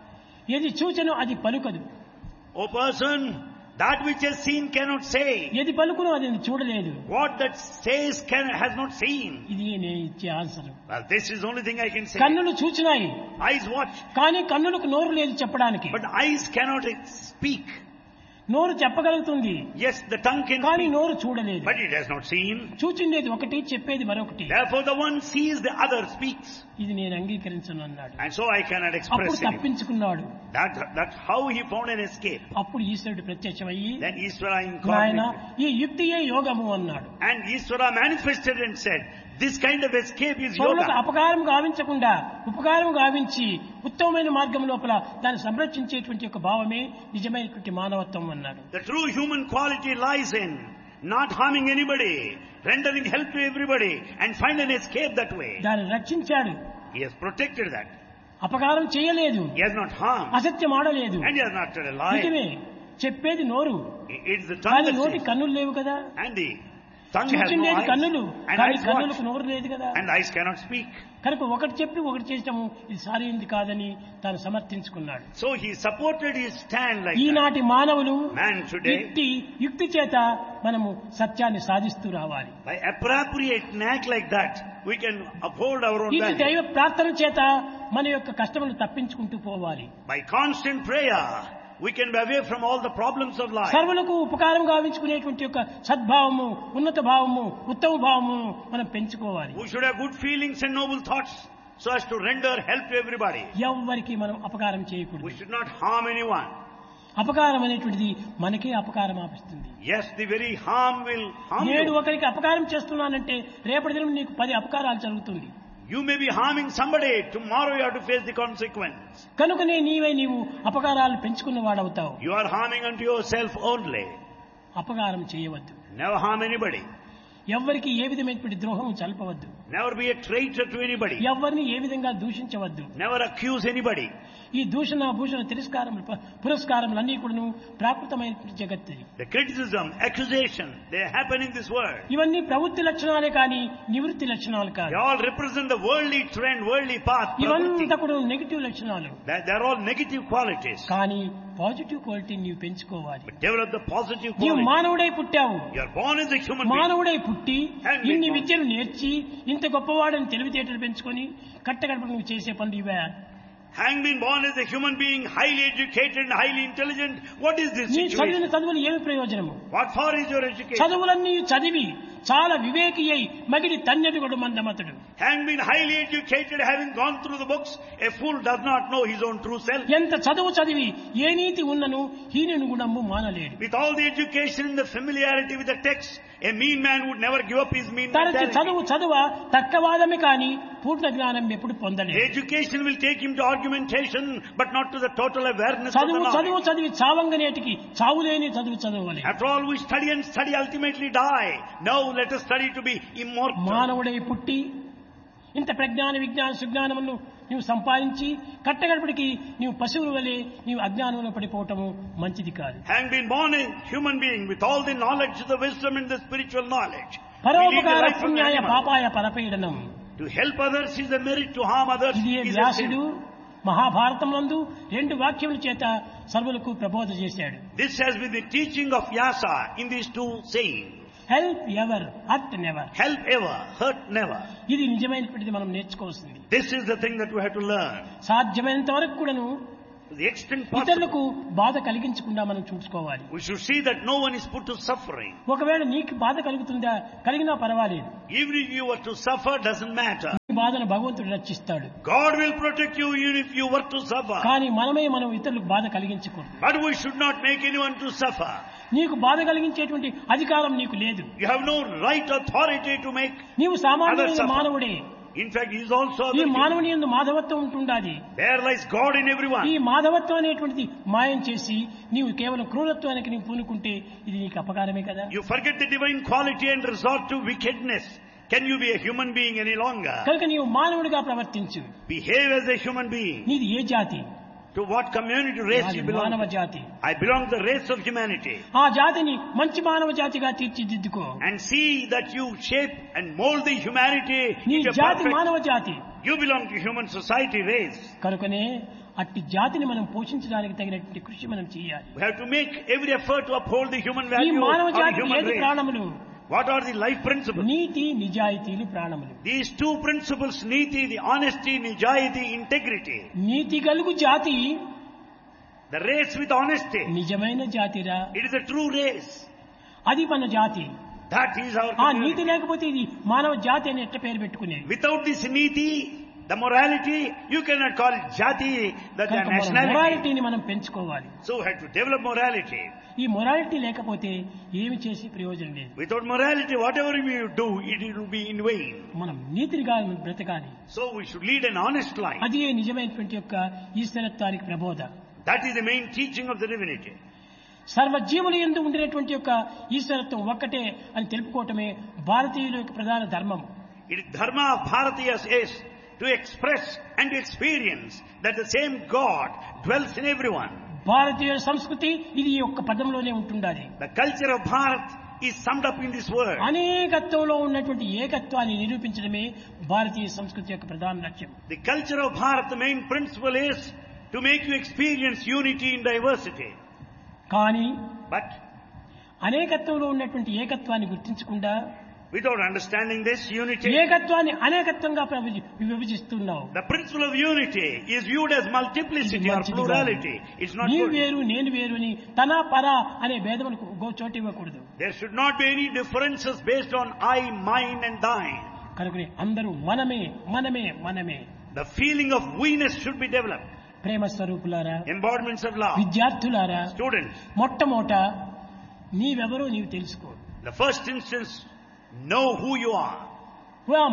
ఏది చూచెనో అది పలుకదు, O person, that which has seen cannot say. ఏది పలుకునో అది చూడలేదు. What that says has not seen. ఇది నేను ఇచ్చే answer. Well, this is the only thing I can say. కన్నులు చూచినాయి Eyes watch, కానీ కన్నులకు నోరు లేదు చెప్పడానికి. but eyes cannot speak. నోరు చెప్పగలుగుతుంది Yes, the tongue can కానీ speak, నోరు చూడలేదు. but it has not seen. చూచిండేది ఒకటి, చెప్పేది మరొకటి. Therefore, the one sees, the other speaks. ఇది నేను అంగీకరించను అన్నాడు. And so I cannot అప్పుడు express it. తప్పించుకున్నాడు. That's how he found an escape. అప్పుడు ఈశ్వరుడు ప్రత్యక్షమయ్యి Then Ishvara నాయన incarnated. ఈ యుక్తియే యోగము అన్నాడు. And Ishvara manifested and said, this kind of escape is పరులకు yoga. అపకారం గావించకుండా ఉపకారం గావించి ఉత్తమమైన మార్గం లోపల దాన్ని సంరక్షించేటువంటి ఒక భావమే నిజమైనటువంటి మానవత్వం అన్నాడు. The true human quality lies in not harming anybody, rendering help to everybody, and find an escape that way. దాన్ని రక్షించాడు. He has protected that. అపకారం చేయలేదు, He has not harmed, అసత్యం ఆడలేదు. and he has not told a lie. నిజమే చెప్పేది నోరు, It's the tongue కానీ that నోటి says, కన్నులు లేవు కదా. and the tongue has no చూచిండేది eyes, కన్నులు and కానీ eyes కన్నులకు watch, నోరు లేదు కదా. and eyes cannot speak. కనుక ఒకటి చెప్పి ఒకటి చేసటము ఇది సరైనది కాదని తాను సమర్థించుకున్నాడు. So he supported his stand like that. ఈనాటి మానవులు Man today, యుక్తి చేత మనము సత్యాన్ని సాధిస్తూ రావాలి. by appropriate knack like that, we can uphold our own ఇది value. దైవ ప్రార్థన చేత మన యొక్క కష్టములు తప్పించుకుంటూ పోవాలి. By constant prayer, we can be away from all the problems of life. సర్వులకు ఉపకారం గావించుకునేటువంటి యొక్క సద్భావము, ఉన్నత భావము, ఉత్తమ భావము మనం పెంచుకోవాలి. We should have good feelings and noble thoughts so as to render help to everybody. ఎవ్వరికి మనం అపకారం We చేయకూడదు. should not harm anyone. అపకారం అనేటువంటిది మనకే అపకారం ఆపిస్తుంది. Yes, the very harm will harm నేడు you. ఒకరికి అపకారం చేస్తున్నానంటే రేపటి దినం నీకు 10 అపకారాలు జరుగుతుంది. You may be harming somebody. Tomorrow you have to face the consequence. కనుకనే నీవు అపకారాలు పెంచుకున్న వాడవుతావు. You are harming unto yourself only. అపకారం చేయవద్దు. Never harm anybody. ఎవ్వరికి ఏ విధమైనటువంటి ద్రోహం చల్పవద్దు. Never be a traitor to anybody. ఎవరిని ఏ విధంగా దూషించవద్దు. Never accuse anybody. ఈ దూషణ భూషణ తిరస్కారములు పురస్కారములన్నీ కూడాను ప్రాకృతమైనటువంటి జగత్తు. The criticism, accusation, they happen in this world. ఇవన్నీ ప్రవృత్తి లక్షణాలే కానీ నివృత్తి లక్షణాలు కాదు. They all represent the worldly trend, worldly path. ఇవంతా కూడా నెగిటివ్ లక్షణాలు. They're all negative qualities. కానీ పాజిటివ్ క్వాలిటీ నీవు పెంచుకోవాలి. But develop the positive నీవు quality. మానవుడై పుట్టావు. You are born as a human being. మానవుడై పుట్టి And ఇన్ని born. విద్యలు నేర్చి ఇంత గొప్పవాడని తెలివితేటలు పెంచుకొని కట్టగడప నువ్వు చేసే పనులు ఇవే. Having been born as a human being, highly educated and highly intelligent, what is this నీ situation? చదివిన చదువులు ఏమి ప్రయోజనము? What for is your education? చదువులన్నీ చదివి చాలా వివేకి అయి మగిడి తన్నెడుగడు మందమతుడు. Having been highly educated, having gone through the books, a fool does not know his own true self. ఎంత చదువు చదివి ఏ నీతి ఉన్నను హీనుని గుణము మానలేడు. With all the education and the familiarity with the text, a mean man would never give up his mean తనకి mentality. చదువ తర్కవాదమే కానీ పూర్ణ జ్ఞానం ఎప్పుడు The పొందలేదు. education will take him to argumentation, but not to the total awareness of the చదువు knowledge. చదివి చావంగనేటికి చావులేని చదువువాలి. After all, we study and study, ultimately die. Now let us study to be immortal. మానవుడై పుట్టి ఇంత ప్రజ్ఞాన విజ్ఞాన సుజ్ఞానమును నీవు సంపాదించి కట్టగడపడికి నీవు పశువుల వలె నీవు అజ్ఞానంలో పడిపోవటము మంచిది కాదు. Having been born a human being with all the knowledge, the wisdom and the spiritual knowledge, we lead the పరోపకార life of an పుణ్యాయ animal. పాపాయ పరపీడనం. To help others is a merit, to harm others ఇది is a వ్యాసుడు sin. మహాభారతమునందు 2 వాక్యముల చేత సర్వులకు ప్రబోధ చేశాడు. This has been the teaching of Vyasa in these 2 sayings. Help ever hurt never. Help ever, hurt never. ఇది నిజమైనటువంటిది మనం నేర్చుకోవాల్సింది. This is the thing that we have to learn. సాధ్యమైనంత వరకు కూడాను to the extent possible. ఇతరులకు బాధ కలిగించకుండా మనం చూసుకోవాలి. We should see that no one is put to suffering. ఒకవేళ నీకు బాధ కలుగుతుందా, కలిగినా పర్వాలేదు. Even if you were to suffer, doesn't matter. ఈ బాధను భగవంతుడు రక్షిస్తాడు. God will protect you even if you were to suffer. కానీ మనం ఇతరులకు బాధ కలిగించకూడదు. But we should not make anyone to suffer. నీకు బాధ కలిగించేటువంటి అధికారం నీకు లేదు. You have no right authority to make నీవు others సామాన్యమైన suffer. మానవుడే. In fact, he is also ఈ other మానవుని యందు మాధవత్వం ఉంటుండాలి. There lies God in everyone. ఈ మాధవత్వం అనేటువంటిది మాయం చేసి నీవు కేవలం క్రూరత్వానికి నీవు పూనుకుంటే ఇది నీకు అపకారమే కదా. You forget the divine quality and resort to wickedness. Can you be a human being any longer? కనుక నీవు మానవుడిగా ప్రవర్తించు. Behave as a human being. నీది ఏ జాతి? To what community race you belong మానవ to? జాతి. I belong to the race of humanity. ఆ జాతిని మంచి మానవ జాతిగా తీర్చిదిద్దుకో. And see that you shape and mold the humanity నీ into a జాతి perfect. మానవ జాతి. You belong to human society race. కనుకనే అట్టి జాతిని మనం పోషించడానికి తగినటువంటి కృషి మనం చేయాలి. We have to make every effort to uphold the human ఈ value మానవ of the జాతికి human ఏది race. ప్రాణములు? What are the life principles? నీతి నిజాయితీలు ప్రాణములు. These two principles, niti, the honesty, nijayati, integrity. నీతి గలుగు జాతి The race with honesty. నిజమైన జాతిరా. It is a true race. అది మన జాతి. That is our ఆ నీతి community. లేకపోతే ఇది మానవ జాతి అని ఎట్ట పేరు పెట్టుకునేది. Without this niti, the morality, you cannot call it jati, that the nationality. మొరాలిటీని మనం పెంచుకోవాలి. So we have to develop morality. ఈ మొరాలిటీ లేకపోతే ఏమి చేసి ప్రయోజనం లేదు. Without morality, whatever we do, it will be in vain. మనం నీతిగా బ్రతకాలి. So we should lead an honest life. అది నిజమైనటువంటి యొక్క ఈశ్వరత్వానికి ప్రబోధ. That is the main teaching of the divinity. సర్వజీవుల యందు ఉండినటువంటి యొక్క ఈశ్వరత్వం ఒక్కటే అని తెలుపుకోవటమే భారతీయుల యొక్క ప్రధాన ధర్మం. It is dharma of Bharatiyas is to express and to experience that the same God dwells in everyone. భారతీయ సంస్కృతి ఇది ఈ ఒక్క పదంలోనే ఉంటుండాలి. The culture of Bharat is summed up in this word. అనేకత్వంలో ఉన్నటువంటి ఏకత్వాన్ని నిరూపించడమే భారతీయ సంస్కృతి యొక్క ప్రధాన లక్ష్యం. The culture of Bharat, the main principle is to make you experience unity in diversity. కానీ But అనేకత్వంలో ఉన్నటువంటి ఏకత్వాన్ని గుర్తించకుండా without understanding this unity, ఏకత్వాన్ని అనేకత్వంగా విభజిస్తున్నావు. the principle of unity is viewed as multiplicity or plurality. It's not నీవు good. వేరు నేను వేరు అని తన పర అనే భేదములకు చోటు ఇవ్వకూడదు. There should not be any differences based on I, mine and thine. కనుక అందరూ మనమే మనమే మనమే. The feeling of we-ness should be developed. ప్రేమ స్వరూపులారా, Embodiments of love. విద్యార్థులారా, Students, మొట్టమొదట నీవెవరో నీవు తెలుసుకో. the first instance, know who you are. Who am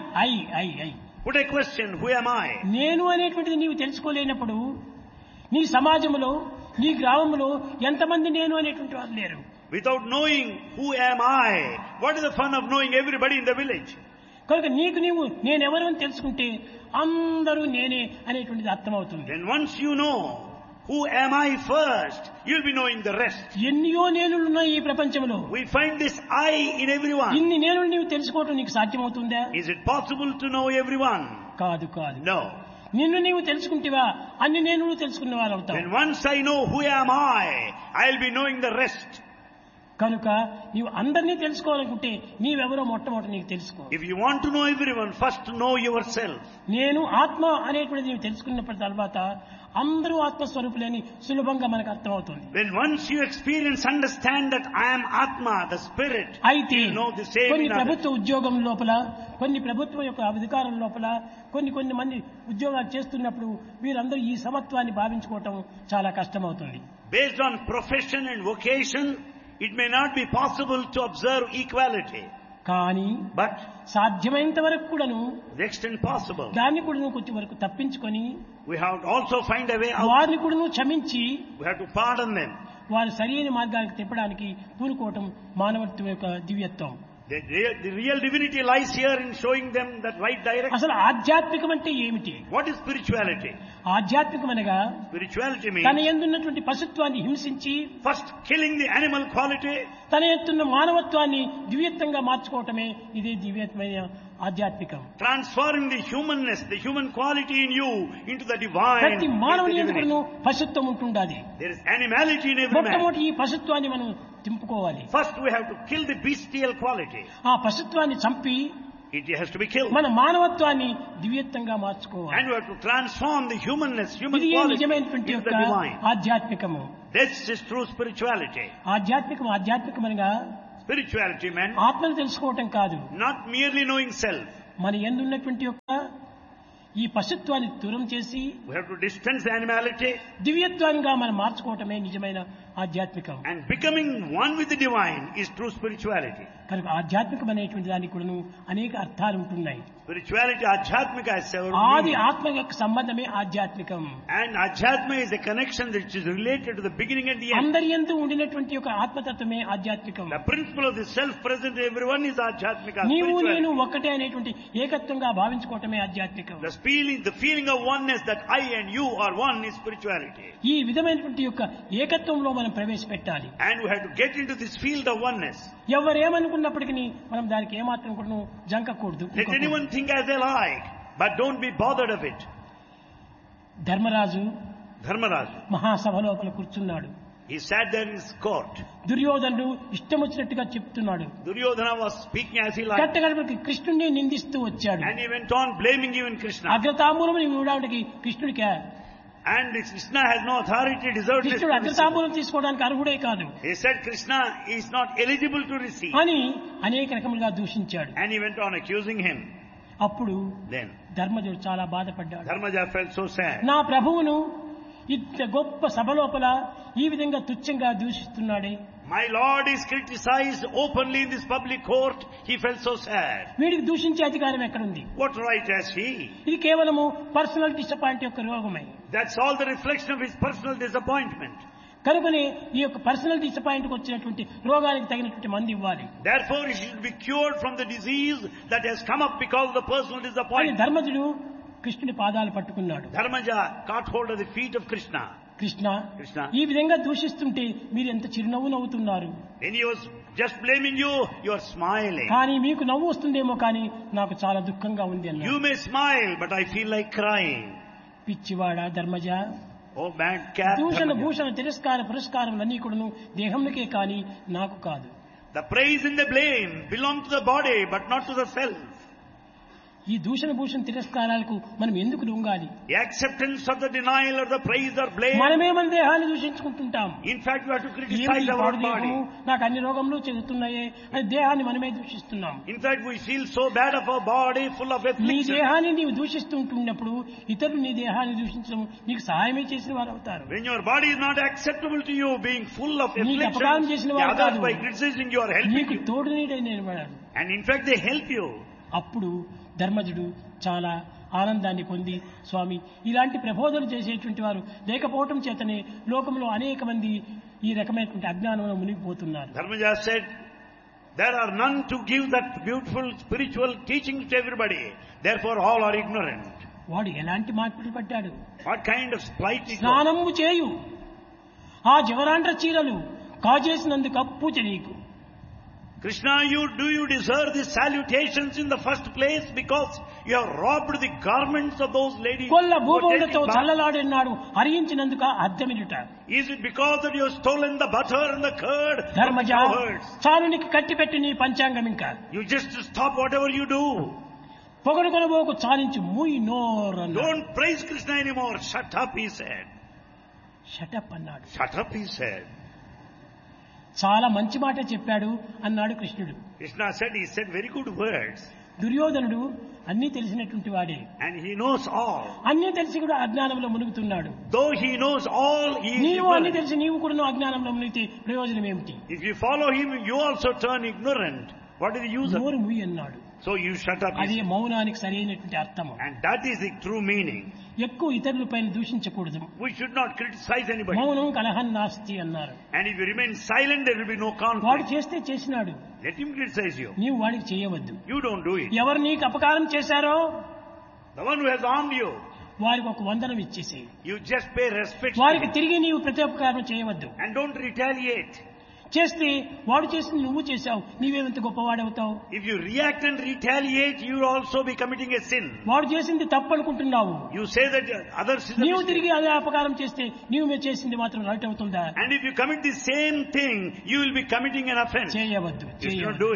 I? Put a question, who am I? నేను అనేటువంటిది నీవు తెలుసుకోలేనప్పుడు నీ సమాజంలో నీ గ్రామంలో ఎంతమంది నేను అనేటువంటి వారు లేరు. Without knowing who am I, what is the fun of knowing everybody in the village? కనుక నీవు నేనెవరు అని తెలుసుకుంటే అందరూ నేనే అనేటువంటిది అర్థమవుతుంది. Then once you know who am I first, you'll be knowing the rest. ఎన్నో నేనులున్నాయి ఈ ప్రపంచంలో. We find this I in everyone. ఇన్ని నేను నీవు తెలుసుకోవటం నీకు సాధ్యమవుతుందా? Is it possible to know everyone? కాదు. No. నిన్ను నీవు తెలుసుకుంటేవా అన్ని నేను తెలుసుకున్న వారు అవుతావు. When once I know who am I'll be knowing the rest. కనుక నీవు అందరినీ తెలుసుకోవాలనుకుంటే నీవెవరో మొట్టమొదటి నీకు తెలుసుకో. If you want to know everyone, first know yourself. నేను ఆత్మ అనేటువంటిది నీవు తెలుసుకున్న తర్వాత అందరూ ఆత్మస్వరూపులని సులభంగా మనకు అర్థమవుతుంది. When once you experience, understand that I am Atma, the spirit, అయితే you know the same కొన్ని in others. ప్రభుత్వ ఉద్యోగం లోపల, కొన్ని ప్రభుత్వం యొక్క అధికారం లోపల కొన్ని మంది ఉద్యోగాలు చేస్తున్నప్పుడు వీరందరూ ఈ సమత్వాన్ని భావించుకోవటం చాలా కష్టమవుతుంది. Based on profession and vocation, it may not be possible to observe equality. కానీ But సాధ్యమైనంత వరకు కూడాను to the extent possible, దాన్ని కూడా కొంచెం వరకు తప్పించుకొని we have to also find a way out. వారిని కూడా క్షమించి We have to pardon them. వారు సరైన మార్గానికి తిప్పడానికి పూనుకోవటం మానవత్వం యొక్క దివ్యత్వం. The real divinity lies here in showing them that right direction. అసలు ఆధ్యాత్మికం అంటే ఏమిటి? What is spirituality? ఆధ్యాత్మికం అనగా Spirituality తన means యందున్నటువంటి పశుత్వాన్ని హింసించి first killing the animal quality, తన ఎత్తున్న మానవత్వాన్ని దివ్యత్వంగా మార్చుకోవటమే ఇదే దివ్యత్వమైన ఆధ్యాత్మికం. transforming the humanness, the human quality in you into the divine. ప్రతి మానవుని into ఎందుకును divinity. పశుత్వం ఉంటుండాలి. There is animality in every man. మొట్టమొదటి ఈ పశుత్వాన్ని మనం తింపుకోవాలి. First we have to kill the bestial quality. ఆ పశుత్వాన్ని చంపి It has to be killed. మన మానవత్వాన్ని దివ్యత్వంగా మార్చుకోవాలి. And we have to transform the humanness, human ఇది quality నిజమైనటువంటి into యొక్క the divine. ఆధ్యాత్మికము. This is true spirituality. ఆధ్యాత్మికమనగా Spirituality meant ఆత్మను తెలుసుకోవటం కాదు, not merely knowing self. మన యందు ఉన్నటువంటి యొక్క ఈ పశుత్వాన్ని దూరం చేసి We have to distance the animality దివ్యత్వంగా మనం మార్చుకోవటమే నిజమైన ఆధ్యాత్మికం. and becoming one with the divine is true spirituality. కనుక ఆధ్యాత్మికం అనేటువంటి దానికి కూడాను అనేక అర్థాలు ఉంటున్నాయి. Spirituality, Adhyatmika has several ఆది meanings. ఆత్మ యొక్క సంబంధమే ఆధ్యాత్మికం. And Adhyatma is a connection which is related to the beginning and the end. అందరి యందు ఉండినటువంటి యొక్క ఆత్మతత్వమే ఆధ్యాత్మికం. The principle of the self present in everyone is Adhyatmika. నీవు నేను Spirituality. ఒకటే అనేటువంటి ఏకత్వంగా భావించుకోవటమే ఆధ్యాత్మికం. The feeling of oneness that I and you are one is spirituality. ఈ విధమైనటువంటి యొక్క ఏకత్వంలో మనం ప్రవేశపెట్టాలి. And we have to get into this field of oneness. ఎవరేమనుకున్నప్పటికీ మనం దానికి ఏమాత్రం కూడా జంకకూడదు. Let anyone think as they like, but don't be bothered of it. Dharmaraju Dharmaraj, మహాసభ లోపల కూర్చున్నాడు. he sat there in his court. దుర్యోధనుడు ఇష్టం వచ్చినట్టుగా చెప్తున్నాడు. Duryodhana was speaking as he liked. కట్టగడపడికి కృష్ణుడిని నిందిస్తూ వచ్చాడు. And he went on blaming even Krishna. అగ్రతాంబూలం ఇవ్వడానికి కృష్ణుడికి And Krishna has no authority, deserved this. కృష్ణుడు అగ్రతాంబూలం తీసుకోవడానికి అర్హుడే కాదు He said Krishna is not eligible to receive. అని అనేక రకములుగా దూషించాడు. And he went on accusing him. అప్పుడు Then ధర్మజుడు చాలా బాధపడ్డాడు. Dharmaja felt so sad. నా ప్రభువును ఇంత గొప్ప సభ లోపల ఈ విధంగా తుచ్చంగా దూషిస్తున్నాడే, My Lord is criticized openly in this public court. He felt so sad. వీడికి దూషించే అధికారం ఎక్కడుంది? What right has he? ఇది కేవలము పర్సనల్ డిసప్పాయింట్ యొక్క రోగమే. That's all the reflection of his personal disappointment. కనుకనే ఈ యొక్క పర్సనల్ డిసప్పాయింట్ వచ్చినటువంటి రోగానికి తగినటువంటి మందు ఇవ్వాలి. Therefore, he should be cured from the disease that has come up because of the personal అని disappointment. ధర్మజుడు కృష్ణుని పాదాలు పట్టుకున్నాడు. Dharmaja caught hold of the feet of Krishna. Krishna, Krishna. ఈ విధంగా దూషిస్తుంటే మీరు ఎంత చిరునవ్వు నవ్వుతున్నారు. When he was just blaming you, you are smiling. కానీ మీకు నవ్వు వస్తుందేమో కానీ నాకు చాలా దుఃఖంగా ఉంది You అన్నాడు. may smile, but I feel like crying. పిచ్చివాడా Dharmaja, Oh, bad cat. దూషణ Dharmaja. భూషణ తిరస్కార పురస్కారములన్నీ కూడాను దేహంకే కాని నాకు కాదు. The praise and the blame belong to the body, but not to the self. ఈ దూషణ భూషణ తిరస్కారాలకు మనం ఎందుకు లొంగాలి? The acceptance of the denial or the praise or blame. మనమే మన దేహాన్ని దూషించుకుంటుంటాం. In fact, we have to ఏమిటి criticize ఈ our పాడు body. దేహము, నాకు అన్ని రోగములు చెందుతున్నాయే అని దేహాన్ని మనమే దూషిస్తున్నాం. In fact, we feel so bad of our body, full of నీ affliction. దేహాన్ని నీవు దూషిస్తుంటున్నప్పుడు ఇతరులు నీ దేహాన్ని దూషించడం నీకు సహాయమే చేసిన వారు అవుతారు. When your body is not acceptable to you, being full of నీకు అపకారం affliction, చేసిన the వారు others కాదు, by criticizing you are helping నీకు you. తోడు నీడైన వాడు. And in fact, they help you. అప్పుడు ధర్మజుడు చాలా ఆనందాన్ని పొంది, స్వామి ఇలాంటి ప్రబోధన చేసేటువంటి వారు లేకపోవటం చేతనే లోకంలో అనేక మంది ఈ రకమైనటువంటి అజ్ఞానంలో మునిగిపోతున్నారు. Dharmaja said, there are none to give that beautiful spiritual teaching to everybody. Therefore, all are ignorant. వాడు ఎలాంటి మార్పులు పడ్డాడు? What kind of spite it was? స్నానము చేయు, ఆ జవరాండ్ర చీరలు కాజేసినందుకు అప్పు నీకు. Krishna, do you deserve these salutations in the first place because you have robbed the garments of those ladies? Kolla who were భూభౌలతో taking bath? చల్లలాడినాడు హరించినందుక అర్థమిడుట. Is it because that you have stolen the butter and the curd from the Dharmaja, cowards? చాలునికి కట్టిపెట్టి నీ పంచాంగం ఇంకా You just stop whatever you do. పొగడు కొనబోకు చాలించు మూయి నోరన్న. Don't praise Krishna anymore. Shut up, he said. Shut up అన్నాడు. Shut up, he said. చాలా మంచి మాట చెప్పాడు అన్నాడు కృష్ణుడు. Krishna said very good words. దుర్యోధనుడు అన్నీ తెలిసినటువంటి వాడే, And he knows all. అన్నీ తెలిసి కూడా అజ్ఞానంలో మునుగుతున్నాడు. Though he knows all, he is నీవు అన్ని ignorant. తెలిసి నీవు కూడా అజ్ఞానంలో మునిగితే ప్రయోజనం ఏమిటి? If you follow him, you also turn ignorant. What is the use of నోరు it? ముయ్యి అన్నాడు. So you shut up. అది మౌనానికి సరైనటువంటి అర్థము. And that is the true meaning. ఎక్కువ ఇతరుల పైన దూషించకూడదు. We should not criticize anybody. మౌనం కలహం నాస్తి అన్నారు. And if you remain silent, there will be no వాడు conflict. చేస్తే చేసినాడు, Let him criticize you. నీవు వాడికి చేయవద్దు. You don't do it. ఎవరు నీకు అపకారం చేశారో The one who has harmed you, వారికి ఒక వందనం ఇచ్చేసేయి. you just pay respect to వారికి him. తిరిగి నీవు ప్రత్యుపకారం చేయవద్దు. And don't retaliate. చేస్తే వాడు చేసింది నువ్వు చేశావు, నీవేమంత గొప్పవాడవుతావు? If you react and retaliate, you will also be committing a sin. వాడు చేసింది తప్పు అనుకుంటున్నావు, You say that others is a నీవు mistake. తిరిగి అదే అపకారం చేస్తే నీవు చేసింది మాత్రం రైట్ అవుతుందా? And if you commit the same thing, you will be committing an offense. చేయవద్దు, You should not చేయవద్దు. do it.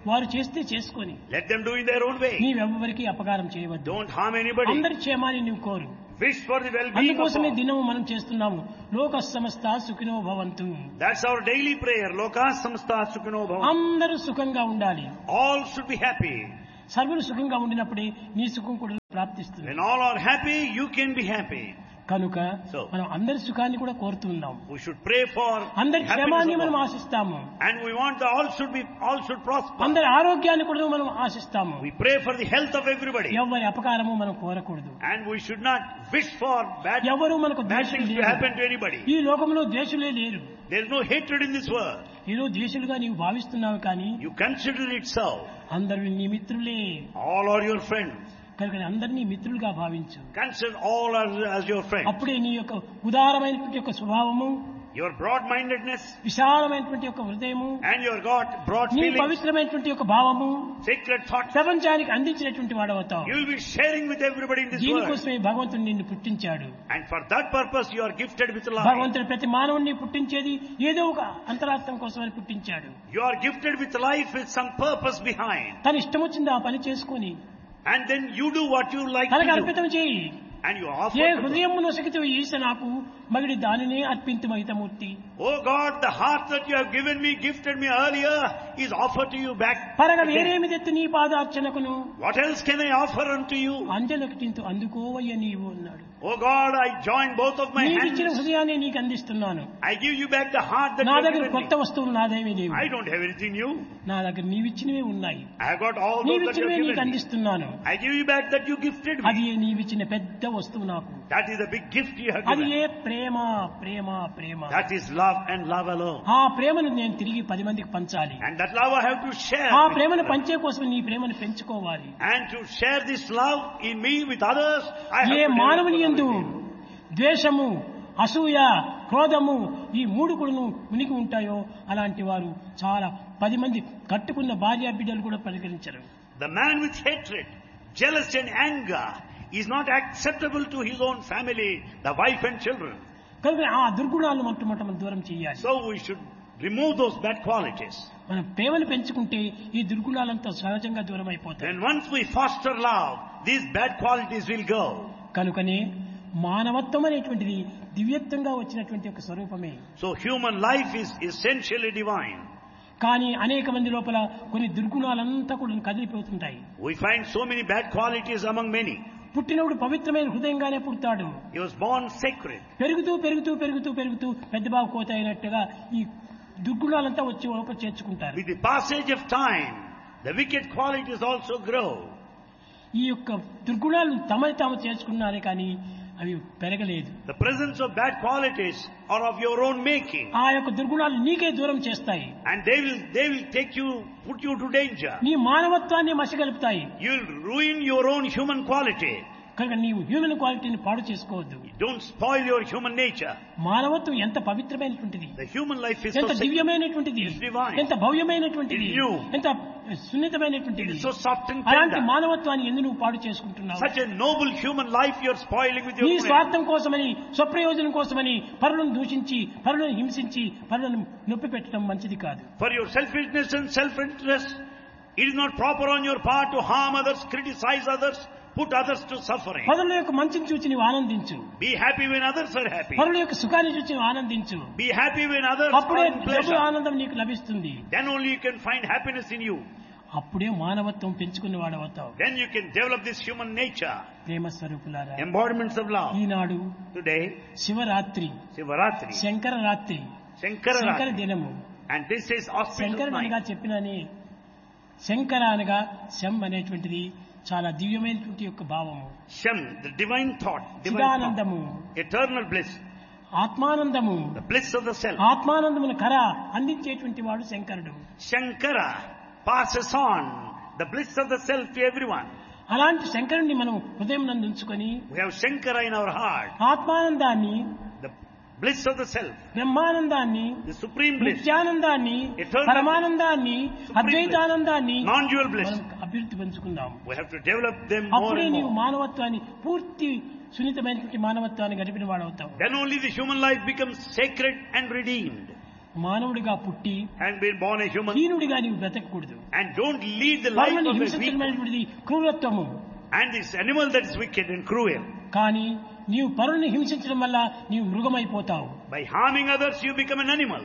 వారు చేస్తే చేసుకొని Let them do in their own way. నీవెవ్వరికి అపకారం చేయవద్దు. Don't harm anybody. అందరి క్షేమాన్ని నువ్వు కోరు. Wish for the well-being of అందుకోసమే all. దినము మనం చేస్తున్నాము లోక సమస్త సుఖినో భవంతు. That's our daily prayer. Loka samasta sukhino bhavantu. అందరూ సుఖంగా ఉండాలి. All should be happy. సర్వులు సుఖంగా ఉండినప్పుడే నీ సుఖం కూడా ప్రాప్తిస్తుంది. When all are happy, you can be happy. కనుక So, మనం అందరి సుఖాన్ని కూడా కోరుతున్నాం. we should pray for అందరి happiness క్షేమాన్ని of మనం all. ఆశిస్తాము. And we want the all should prosper. అందరి ఆరోగ్యాన్ని కూడా మనం ఆశిస్తాము. We pray for the health of everybody. ఎవరి అపకారము మనం కోరకూడదు. And we should not wish for bad ఎవరు మనకు things ద్వేషులు to లేరు. happen to anybody. ఈ లోకంలో ద్వేషులే లేరు. There is no hatred in this world. ఈరోజు ద్వేషులుగా నీవు భావిస్తున్నావు కానీ You consider it so. అందరూ నీ మిత్రులే. All are your friends. కనుక అందరినీ మిత్రులుగా భావించు. Consider all as your friends. అప్పుడే నీ యొక్క ఉదారమైనటువంటి యొక్క స్వభావము, Your broad-mindedness విశాలమైనటువంటి యొక్క హృదయము, and your broad నీ feelings, పవిత్రమైనటువంటి యొక్క భావము sacred thoughts, ప్రపంచానికి అందించినటువంటి వాడవుతావు. you will be sharing with everybody in this world. దీనికోసమే భగవంతుడు నిన్ను పుట్టించాడు. And for that purpose you are gifted with life. భగవంతుడు ప్రతి మానవుడిని పుట్టించేది ఏదో ఒక అంతరార్థం కోసమని పుట్టించాడు. You are gifted with life with some purpose behind. తన ఇష్టం వచ్చింది ఆ పని చేసుకొని And then you do what you like తనకు to do. అర్పితం చేయి. And you offer A to God. హృదయం నొసగితే ఈశ నాకు మగిడి దానినే అర్పింతు మహితమూర్తి. Oh God, the heart that you have given me, gifted me earlier, is offered to you back. పరగ again. వేరేమి తెత్తు నీ పాదార్చనకును What else can I offer unto you? అంజలకింతు అందుకోవయ్య నీవు అన్నాడు. Oh God, I join both of my నీకిచ్చిన hands. హృదయాన్ని నీకు అందిస్తున్నాను. I give you back the heart that నా you have దగ్గర given కొత్త me. వస్తువులు నాదేమీ లేవు. I don't have anything new. నా దగ్గర నీవిచ్చినవే ఉన్నాయి. I have got all those that you నీవిచ్చినవే have నీకు given me. అందిస్తున్నాను. I give you back that you gifted అది me. నీవిచ్చిన పెద్ద వస్తువు నాకు. That is a big gift you have అది given. A Prema Prema Prema. That is love and love alone. ఆ ప్రేమను నేను తిరిగి 10 మందికి పంచాలి. And that love I have to share. ఆ with ప్రేమను others. పంచే కోసం నీ ప్రేమను పెంచుకోవాలి. And to share this love in me with others, I have A to మానవుని develop యందు love with him. ద్వేషము, అసూయ, క్రోధము ఈ మూడు కూడాను మునిగి ఉంటాయో అలాంటి వారు చాలా 10 మంది కట్టుకున్న భార్య బిడ్డలు కూడా పరిగణించరు. The man with hatred, jealousy and anger is not acceptable to his own family, the wife and children. కనుక ఆ దుర్గుణాలను మనం దూరం చేయాలి. So we should remove those bad qualities. మనం ప్రేమను పెంచుకుంటే ఈ దుర్గుణాలంతా సహజంగా దూరం అయిపోతాయి. Then once we foster love, these bad qualities will go. కనుకనే మానవత్వం అనేటువంటిది దివ్యత్వంగా వచ్చినటువంటి ఒక స్వరూపమే. So human life is essentially divine. కానీ అనేక మంది లోపల కొన్ని దుర్గుణాలంతా కూడా కదిలిపోతుంటాయి. We find so many bad qualities among many. పుట్టినప్పుడు పవిత్రమైన హృదయంగానే పుడతాడు. He was born sacred. పెరుగుతూ పెరుగుతూ పెరుగుతూ పెరుగుతూ పెద్ద బాబు కోత అయినట్టుగా ఈ దుర్గుణాలంతా వచ్చి లోపల చేర్చుకుంటారు. With the passage of time, the wicked qualities also grow. ఈ యొక్క దుర్గుణాలు తమని తాము చేర్చుకున్నారే కానీ అవి పెరగలేదు. The presence of bad qualities are of your own making. ఆ యొక్క దుర్గుణాలు నీకే దూరం చేస్తాయి. And they will take you, put you to danger. నీ మానవత్వాన్ని మసిగలుపుతాయి. You will ruin your own human quality. కనుక నీవు హ్యూమన్ క్వాలిటీని పాడు చేసుకోవద్దు. Don't spoil your human nature. మానవత్వం ఎంత పవిత్రమైనటువంటిది, The human life is so ఎంత sacred. దివ్యమైనటువంటిది, It's divine. ఎంత భవ్యమైనటువంటిది, It's new. ఎంత సున్నితమైనటువంటిది. It is so soft and అలాంటి tender. మానవత్వాన్ని ఎందుకు నువ్వు పాడు చేసుకుంటున్నావు? Such a noble human life you are spoiling with your నీ own. స్వార్థం కోసమని, స్వప్రయోజనం కోసమని పరులను దూషించి, పరులను హింసించి, పరులను నొప్పి పెట్టడం మంచిది కాదు. For your selfishness and self-interest, it is not proper on your part to harm others, criticize others, put others to suffering. పరుల యొక్క మంచిని చూచి నీవు ఆనందించు. Be happy when others are happy. పరుల యొక్క సుఖాన్ని చూచి నీవు ఆనందించు. Be happy when others అప్పుడే are in డబ్బు pleasure. ఆనందం నీకు లభిస్తుంది. Then only you can find happiness in you. అప్పుడే మానవత్వం పెంచుకున్న వాడవుతావు. Then you can develop this human nature. ప్రేమ స్వరూపులారా, Embodiments of love. Eenadu Today, Shivaratri, Sivaratri, Shankara రాత్రి, శంకర Shankara, దినము. and this is auspicious శంకరుడు night. అనగా చెప్పినని శంకర అనగా శం అనేటువంటిది చాలా దివ్యమైనటువంటి యొక్క భావము. Shem, the divine thought, divine thought, చిదానందము, eternal bliss, ఆత్మానందము. the bliss of the self. ఆత్మానందమును కర అందించేటువంటి వాడు శంకరుడు. Shankara passes on the bliss of the self to everyone. అలాంటి శంకరుణ్ణి మనం హృదయం నందు ఉంచుకొని We have Shankara in our heart, ఆత్మానందాన్ని, the bliss of the self, బ్రహ్మానందాన్ని, the supreme bliss, నిత్యానందాన్ని, Eternal పరమానందాన్ని, అద్వైతానందాన్ని non-dual bliss. మనం అభివృద్ధి పెంచుకుందాం. We have to develop them more అప్పుడే and నీవు more. మానవత్వాన్ని పూర్తి సున్నితమైనటువంటి మానవత్వాన్ని గడిపిన వాడవుతావు. Then only the human life becomes sacred and redeemed. మానవుడిగా పుట్టి and been born a human, హీనుడిగా నీవు బ్రతకూడదు. and don't lead the life పరులను of a weak, హింసించడమైనటువంటిది క్రూరత్వము. and this animal that is wicked and cruel. కానీ నీవు పరులను హింసించడం వల్ల నీవు మృగమైపోతావు. By harming others, you become an animal.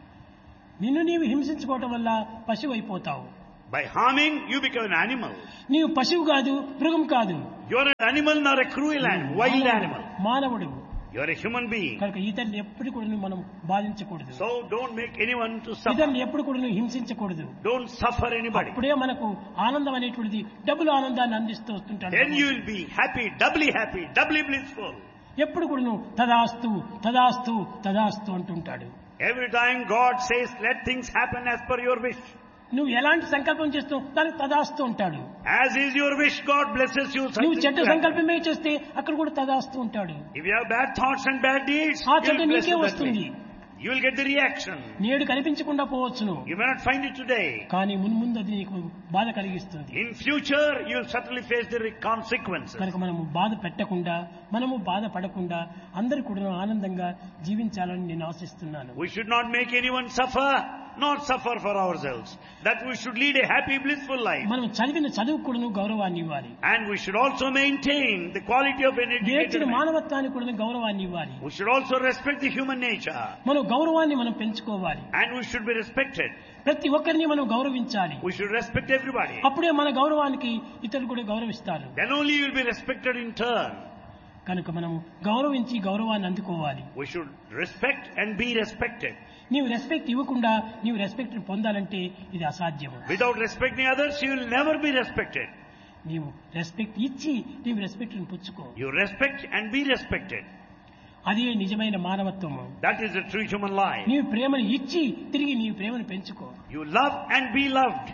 నిన్ను నీవు హింసించుకోవటం వల్ల పశువు అయిపోతావు. By harming, you become an animal. నీవు పశువు కాదు, మృగం కాదు, You are an animal, not a cruel animal, wild animal. మానవుడు. You are a human being. కనుక ఇతరులు ఎప్పుడు కూడా మనం బాధించకూడదు. So don't make anyone to suffer. ఇతరులు ఎప్పుడు కూడా హింసించకూడదు. Don't suffer anybody. అప్పుడే మనకు ఆనందం అనేటువంటిది డబుల్ ఆనందాన్ని అందిస్తూ వస్తుంటాడు. Then you will be happy, doubly blissful. ఎప్పుడు కూడా తదాస్తు తదాస్తు తదాస్తు అంటుంటాడు. Every time God says, let things happen as per your wish. నువ్వు ఎలాంటి సంకల్పం చేస్తావు దానికి తదాస్తు ఉంటాడు. As is your wish, God blesses you. నువ్వు చెడ్డ సంకల్పమే చేస్తే అక్కడ కూడా తదాస్తు ఉంటాడు. If you have bad thoughts and bad deeds, ఆ you చెడ్డ will bless నీకే you that వస్తుంది. way. You will get the reaction. నేడు కనిపించకుండా పోవచ్చును, You may not find it today. కానీ మున్ముందు అది నీకు బాధ కలిగిస్తుంది. In future, you will certainly face the consequences. కనుక మనము బాధ పెట్టకుండా, మనము బాధపడకుండా అందరూ కూడా ఆనందంగా జీవించాలని నేను ఆశిస్తున్నాను. We should not make anyone suffer, not suffer for ourselves. That we should lead a happy, blissful life. మనం చదివిన చదువు కూడా గౌరవాన్ని ఇవ్వాలి. And we should also maintain the quality of an educated నేర్చిన man. మానవత్వానికి కూడా గౌరవాన్ని ఇవ్వాలి. We should also respect the human nature. మనం గౌరవాన్ని మనం పెంచుకోవాలి. And we should be respected. ప్రతి ఒక్కరిని మనం గౌరవించాలి. We should respect everybody. అప్పుడే మన గౌరవానికి ఇతరులు కూడా గౌరవిస్తారు. Then only you will be respected in turn. కనుక మనము గౌరవించి గౌరవాన్ని అందుకోవాలి. We should respect and be respected. నీవు రెస్పెక్ట్ ఇవ్వకుండా నీవు రెస్పెక్ట్ పొందాలంటే ఇది అసాధ్యము. Without respecting others, you will never be respected. నీవు రెస్పెక్ట్ ఇచ్చి నీవు రెస్పెక్ట్ పుచ్చుకో. You respect and be respected. అదే నిజమైన మానవత్వము. That is the true human life. నీవు ప్రేమను ఇచ్చి తిరిగి నీవు ప్రేమను పెంచుకో. You love and be loved.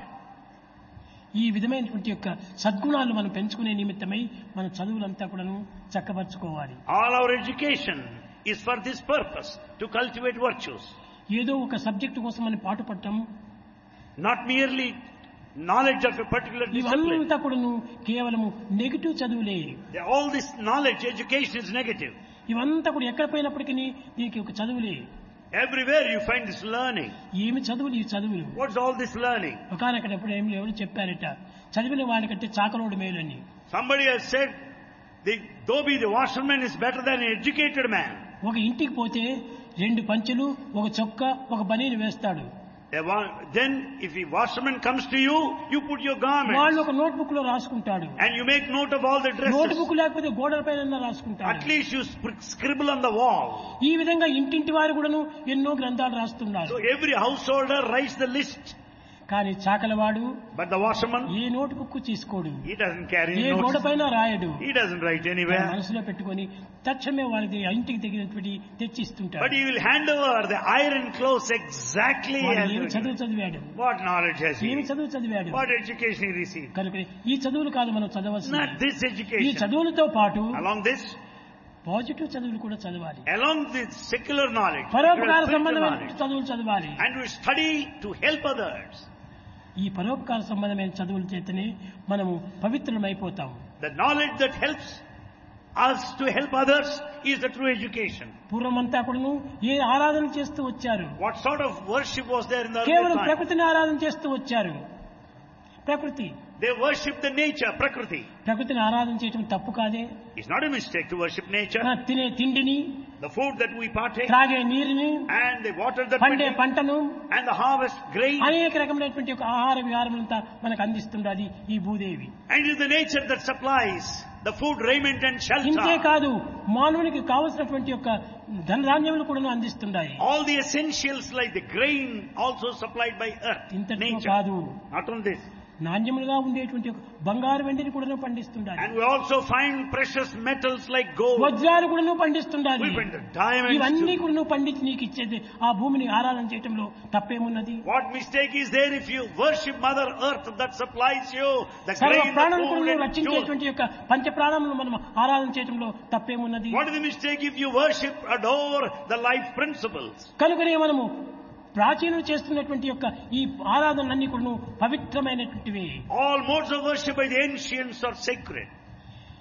ఈ విధమైనటువంటి యొక్క సద్గుణాలు మనం పెంచుకునే నిమిత్తమై మన చదువులంతా కూడాను చక్కబరుచుకోవాలి. All our education is for this purpose, to cultivate virtues. ఏదో ఒక సబ్జెక్టు కోసం మనం పాటుపడటం, Not merely knowledge of a particular discipline. ఇవంతా కూడాను కేవలము negative చదువులే. All this knowledge, education is negative. ఇవంతా కూడా ఎక్కడ పోయినప్పటికీ దీనికి ఒక చదువులే. Everywhere you find this learning. ఏమి చదువులు ఈ చదువులు? What's all this learning? ఒకనక్కడ ఎప్పుడు ఏమి ఎవరు చెప్పారట, చదివిన వాడికంటే చాకలోడు మేలని. Somebody has said, though be the washerman is better than an educated man. ఒక ఇంటికి పోతే 2 పంచెలు, ఒక చొక్కా, ఒక బనీని వేస్తాడు. Then if a washerman comes to you, you put your garments. వాళ్ళు ఒక నోట్ బుక్ లో రాసుకుంటాడు. And you make note of all the note dresses. Book లేకపోతే గోడల పైన రాసుకుంటాడు. At least you scribble on the wall. ఈ విధంగా ఇంటింటి వారు కూడాను ఎన్నో గ్రంథాలు రాస్తున్నారు. So every householder writes the list. కానీ చాకలవాడు But the washerman, a note book తీసుకోడు, he doesn't carry ఏ గోడ notes. పైన రాయడు. He doesn't write anywhere. మనసులో పెట్టుకొని తక్షణమే వారికి ఇంటికి తగినటువంటి తెచ్చిస్తుంటాడు. But he will hand over the iron clothes exactly వాడు as ఏమి you చదువు do. చదివాడు, What knowledge has ఏమి he? చదువు చదివాడు. What education he received? కనుక ఈ చదువులు కాదు మనం Not చదవలసింది. this ఈ education. చదువులతో పాటు Along this, పాజిటివ్ చదువులు కూడా చదవాలి. along this secular knowledge, పరోపకార spiritual సంబంధమైన knowledge, చదువులు చదవాలి. and we study to help others. ఈ పరోపకార సంబంధమైన చదువుల చేతనే మనము పవిత్రమైపోతాము. The knowledge that helps us to help others is the true education. పూర్వమంతా కూడాను ఏ ఆరాధన చేస్తూ వచ్చారు? What sort of worship was there in the కేవలం earlier time? ప్రకృతిని ఆరాధన చేస్తూ వచ్చారు. ప్రకృతి, They worship the nature, Prakriti. ప్రకృతిని ఆరాధన చేయటం తప్పు కాదే. It's not a mistake to worship nature. తినే తిండిని, The food that we partake, త్రాగే నీరుని, and the water that we పండే drink, పంటను, and the harvest grain, అనేక రకమైనటువంటి ఒక ఆహార విహారములంతా మనకు అందిస్తుండది ఈ Bhudevi. and it is the nature that supplies the food, raiment and ఇంతే shelter. కాదు, మానవునికి కావలసినటువంటి యొక్క ధనధాన్యములు కూడా అందిస్తుండాయి. All the essentials like the grain also supplied by earth, ఇంతటితో nature. కాదు, Not on this. నాణ్యములుగా ఉండేటువంటి ఒక బంగారు వెండిని కూడా పండిస్తుండాలి. And we also find precious metals like gold. వజ్రాలు కూడా పండిస్తుండాలి. We find the diamonds ఇవన్నీ too. కూడా పండించి నీకు ఇచ్చేది ఆ భూమిని ఆరాధన చేయటంలో తప్పేమున్నది? What mistake is there if you worship Mother Earth that supplies you the సర్వ grain, the ప్రాణులను food కూడా and jewels? రక్షించేటువంటి యొక్క పంచ ప్రాణములను మనం ఆరాధన చేయటంలో తప్పేమున్నది? What is the mistake if you worship, adore the life principles? కనుకనే మనము ప్రాచీనులు చేస్తున్నటువంటి యొక్క ఈ ఆరాధనలన్నీ కూడా పవిత్రమైనటువంటివి. All modes of worship by the ancients are sacred.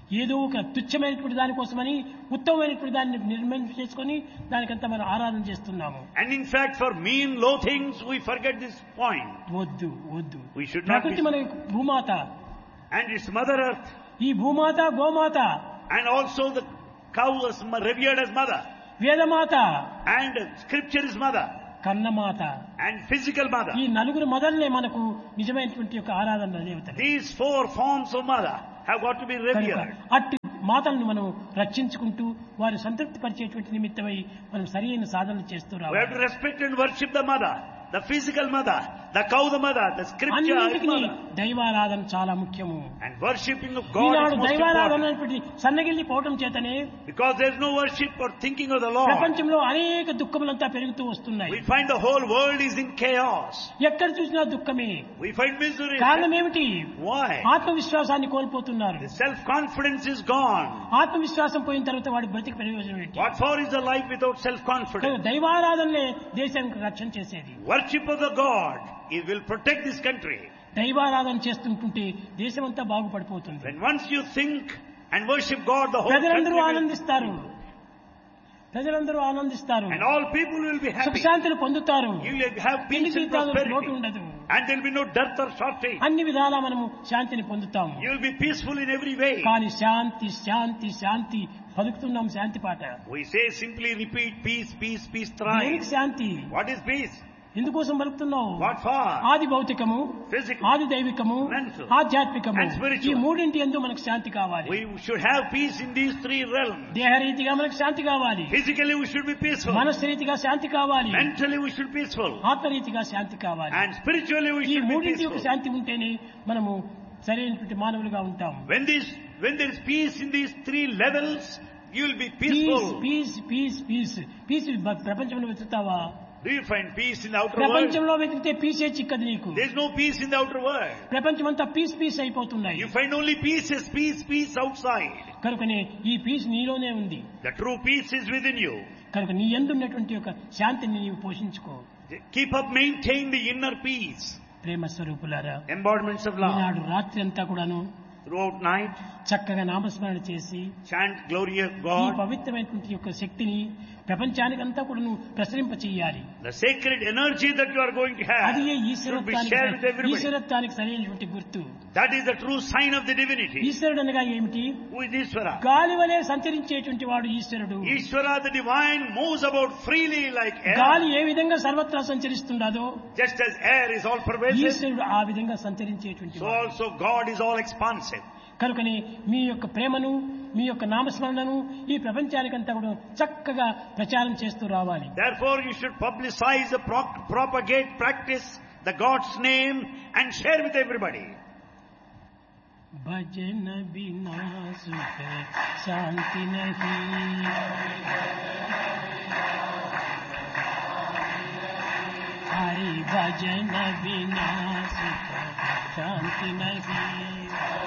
ఏదో ఒక తుచ్చమైనటువంటి దానికోసమని ఉత్తమమైనటువంటి దాన్ని నిర్మాణం చేసుకొని దానికంతా మనం ఆరాధన చేస్తున్నాము. And in fact, for mean, low things, we forget this point. వద్దు వద్దు. We should not ప్రకృతి be... మన భూమాత, And it's Mother Earth. ఈ భూమాత గోమాత, And also the cow is revered as mother. Vedamata, And scripture is mother. కన్నమాత, And physical mother. ఈ నలుగురు మదర్లే మనకు నిజమైనటువంటి యొక్క ఆరాధన దేవతలు. These four forms of mother have got to be కనుక revered. అట్టి మాతలను మనం రక్షించుకుంటూ వారి సంతృప్తి పరిచేటువంటి నిమిత్తమై మనం సరైన సాధనలు చేస్తూ We have రావాలి. to respect and worship the mother, the physical mother, the cow the mother, the scripture is అన్నింటికి mother. దైవారాధన చాలా ముఖ్యము. And worshipping of God Eenadu is most దైవారాధన important. అనేటువంటి సన్నగిల్లి పోవటం చేతనే Because there is no worship or thinking of the Lord. ప్రపంచంలో అనేక దుఃఖములంతా పెరుగుతూ వస్తున్నాయి. We find the whole world is in chaos. ఎక్కడ చూసినా దుఃఖమే. We find misery. కారణం ఏమిటి? Why? ఆత్మవిశ్వాసాన్ని కోల్పోతున్నారు. The self-confidence is gone. ఆత్మవిశ్వాసం పోయిన తర్వాత వాడి బ్రతికి ప్రయోజనం ఏంటి? What for is a life without కనుక self-confidence? దైవారాధనలే దేశానికి రక్షణ చేసేది. Worship of the God, it will protect this country. దైవారాధన చేస్తుంటుంటే దేశమంతా బాగుపడిపోతుంది. When once you think and worship God, the whole ప్రజలందరూ country will, ఆనందిస్తారు. ప్రజలందరూ ఆనందిస్తారు. and all people will be happy. సుఖశాంతులు పొందుతారు. You will have peace and లోటు prosperity. ఉండదు. And there will be no dearth or shortage. అన్ని విధాలా మనము శాంతిని పొందుతాము. You will be peaceful in every way. కానీ శాంతి శాంతి శాంతి పలుకుతున్నాం శాంతి పాట. We say simply repeat peace, peace, peace దేనికి thrice. Shanti? What is peace? ఎందుకోసం పలుకుతున్నావు? What for? ఆది భౌతికము, Physical. ఆది దైవికము, Mental. ఆధ్యాత్మికము, And spiritual. ఈ మూడింటి యందు మనకు శాంతి కావాలి. We should have peace in these three realms. దేహరీతిగా మనకు శాంతి కావాలి. Physically we should be peaceful. మనస్సురీతిగా శాంతి కావాలి. Mentally we should be peaceful. ఆత్మరీతిగా శాంతి కావాలి. And spiritually we ఈ should be మూడింటి యొక్క peaceful. శాంతి ఉంటేనే మనము సరైనటువంటి మానవులుగా ఉంటాము. When there is peace in these three levels, you will be piece peaceful. Piece piece piece piece ప్రపంచంలో వెతుకుతావా? Do you find peace in the outer world? ప్రపంచంలో వెతికితే పీసే చిక్కదు నీకు. There is no peace in the outer world. ప్రపంచమంతా piece piece అయిపోతున్నాయి. You find only pieces, peace, peace outside. కనుకనే ఈ పీస్ నీలోనే ఉంది. The true peace is within you. కనుక నీ యందు ఉన్నటువంటి యొక్క శాంతిని నీవు పోషించుకో. Keep up, maintain the inner peace. ప్రేమ స్వరూపులారా, Embodiments of love. ఈనాడు రాత్రి అంతా కూడాను Throughout night, చక్కగా నామస్మరణ చేసి chant glory of ఈ God. పవిత్రమైనటువంటి యొక్క శక్తిని ప్రపంచానికంతా కూడాను ప్రసరింప చెయ్యాలి. The sacred energy that you are going to have అది should be shared with everybody. ఈశ్వరత్వానికి సరైనటువంటి గుర్తు. That is the true sign of the divinity. ఈశ్వరుడు అనగా ఏమిటి? Who is Ishvara? గాలి వలె సంచరించేటువంటి వాడు ఈశ్వరుడు. Ishvara, the divine, moves about freely like air. గాలి ఏ విధంగా సర్వత్రా సంచరిస్తుండదో Just as air is all pervasive, ఈశ్వరుడు ఆ విధంగా సంచరించేటువంటి so వాడు. also God is all expansive. కనుకని మీ యొక్క ప్రేమను, మీ యొక్క నామస్మరణను ఈ ప్రపంచానికంతా కూడా చక్కగా ప్రచారం చేస్తూ రావాలి. Therefore you should publicize, propagate, practice the God's name and share with everybody. భజన బినా సుఖ శాంతి నహీ, హరి భజన బినా సుఖ శాంతి నహీ.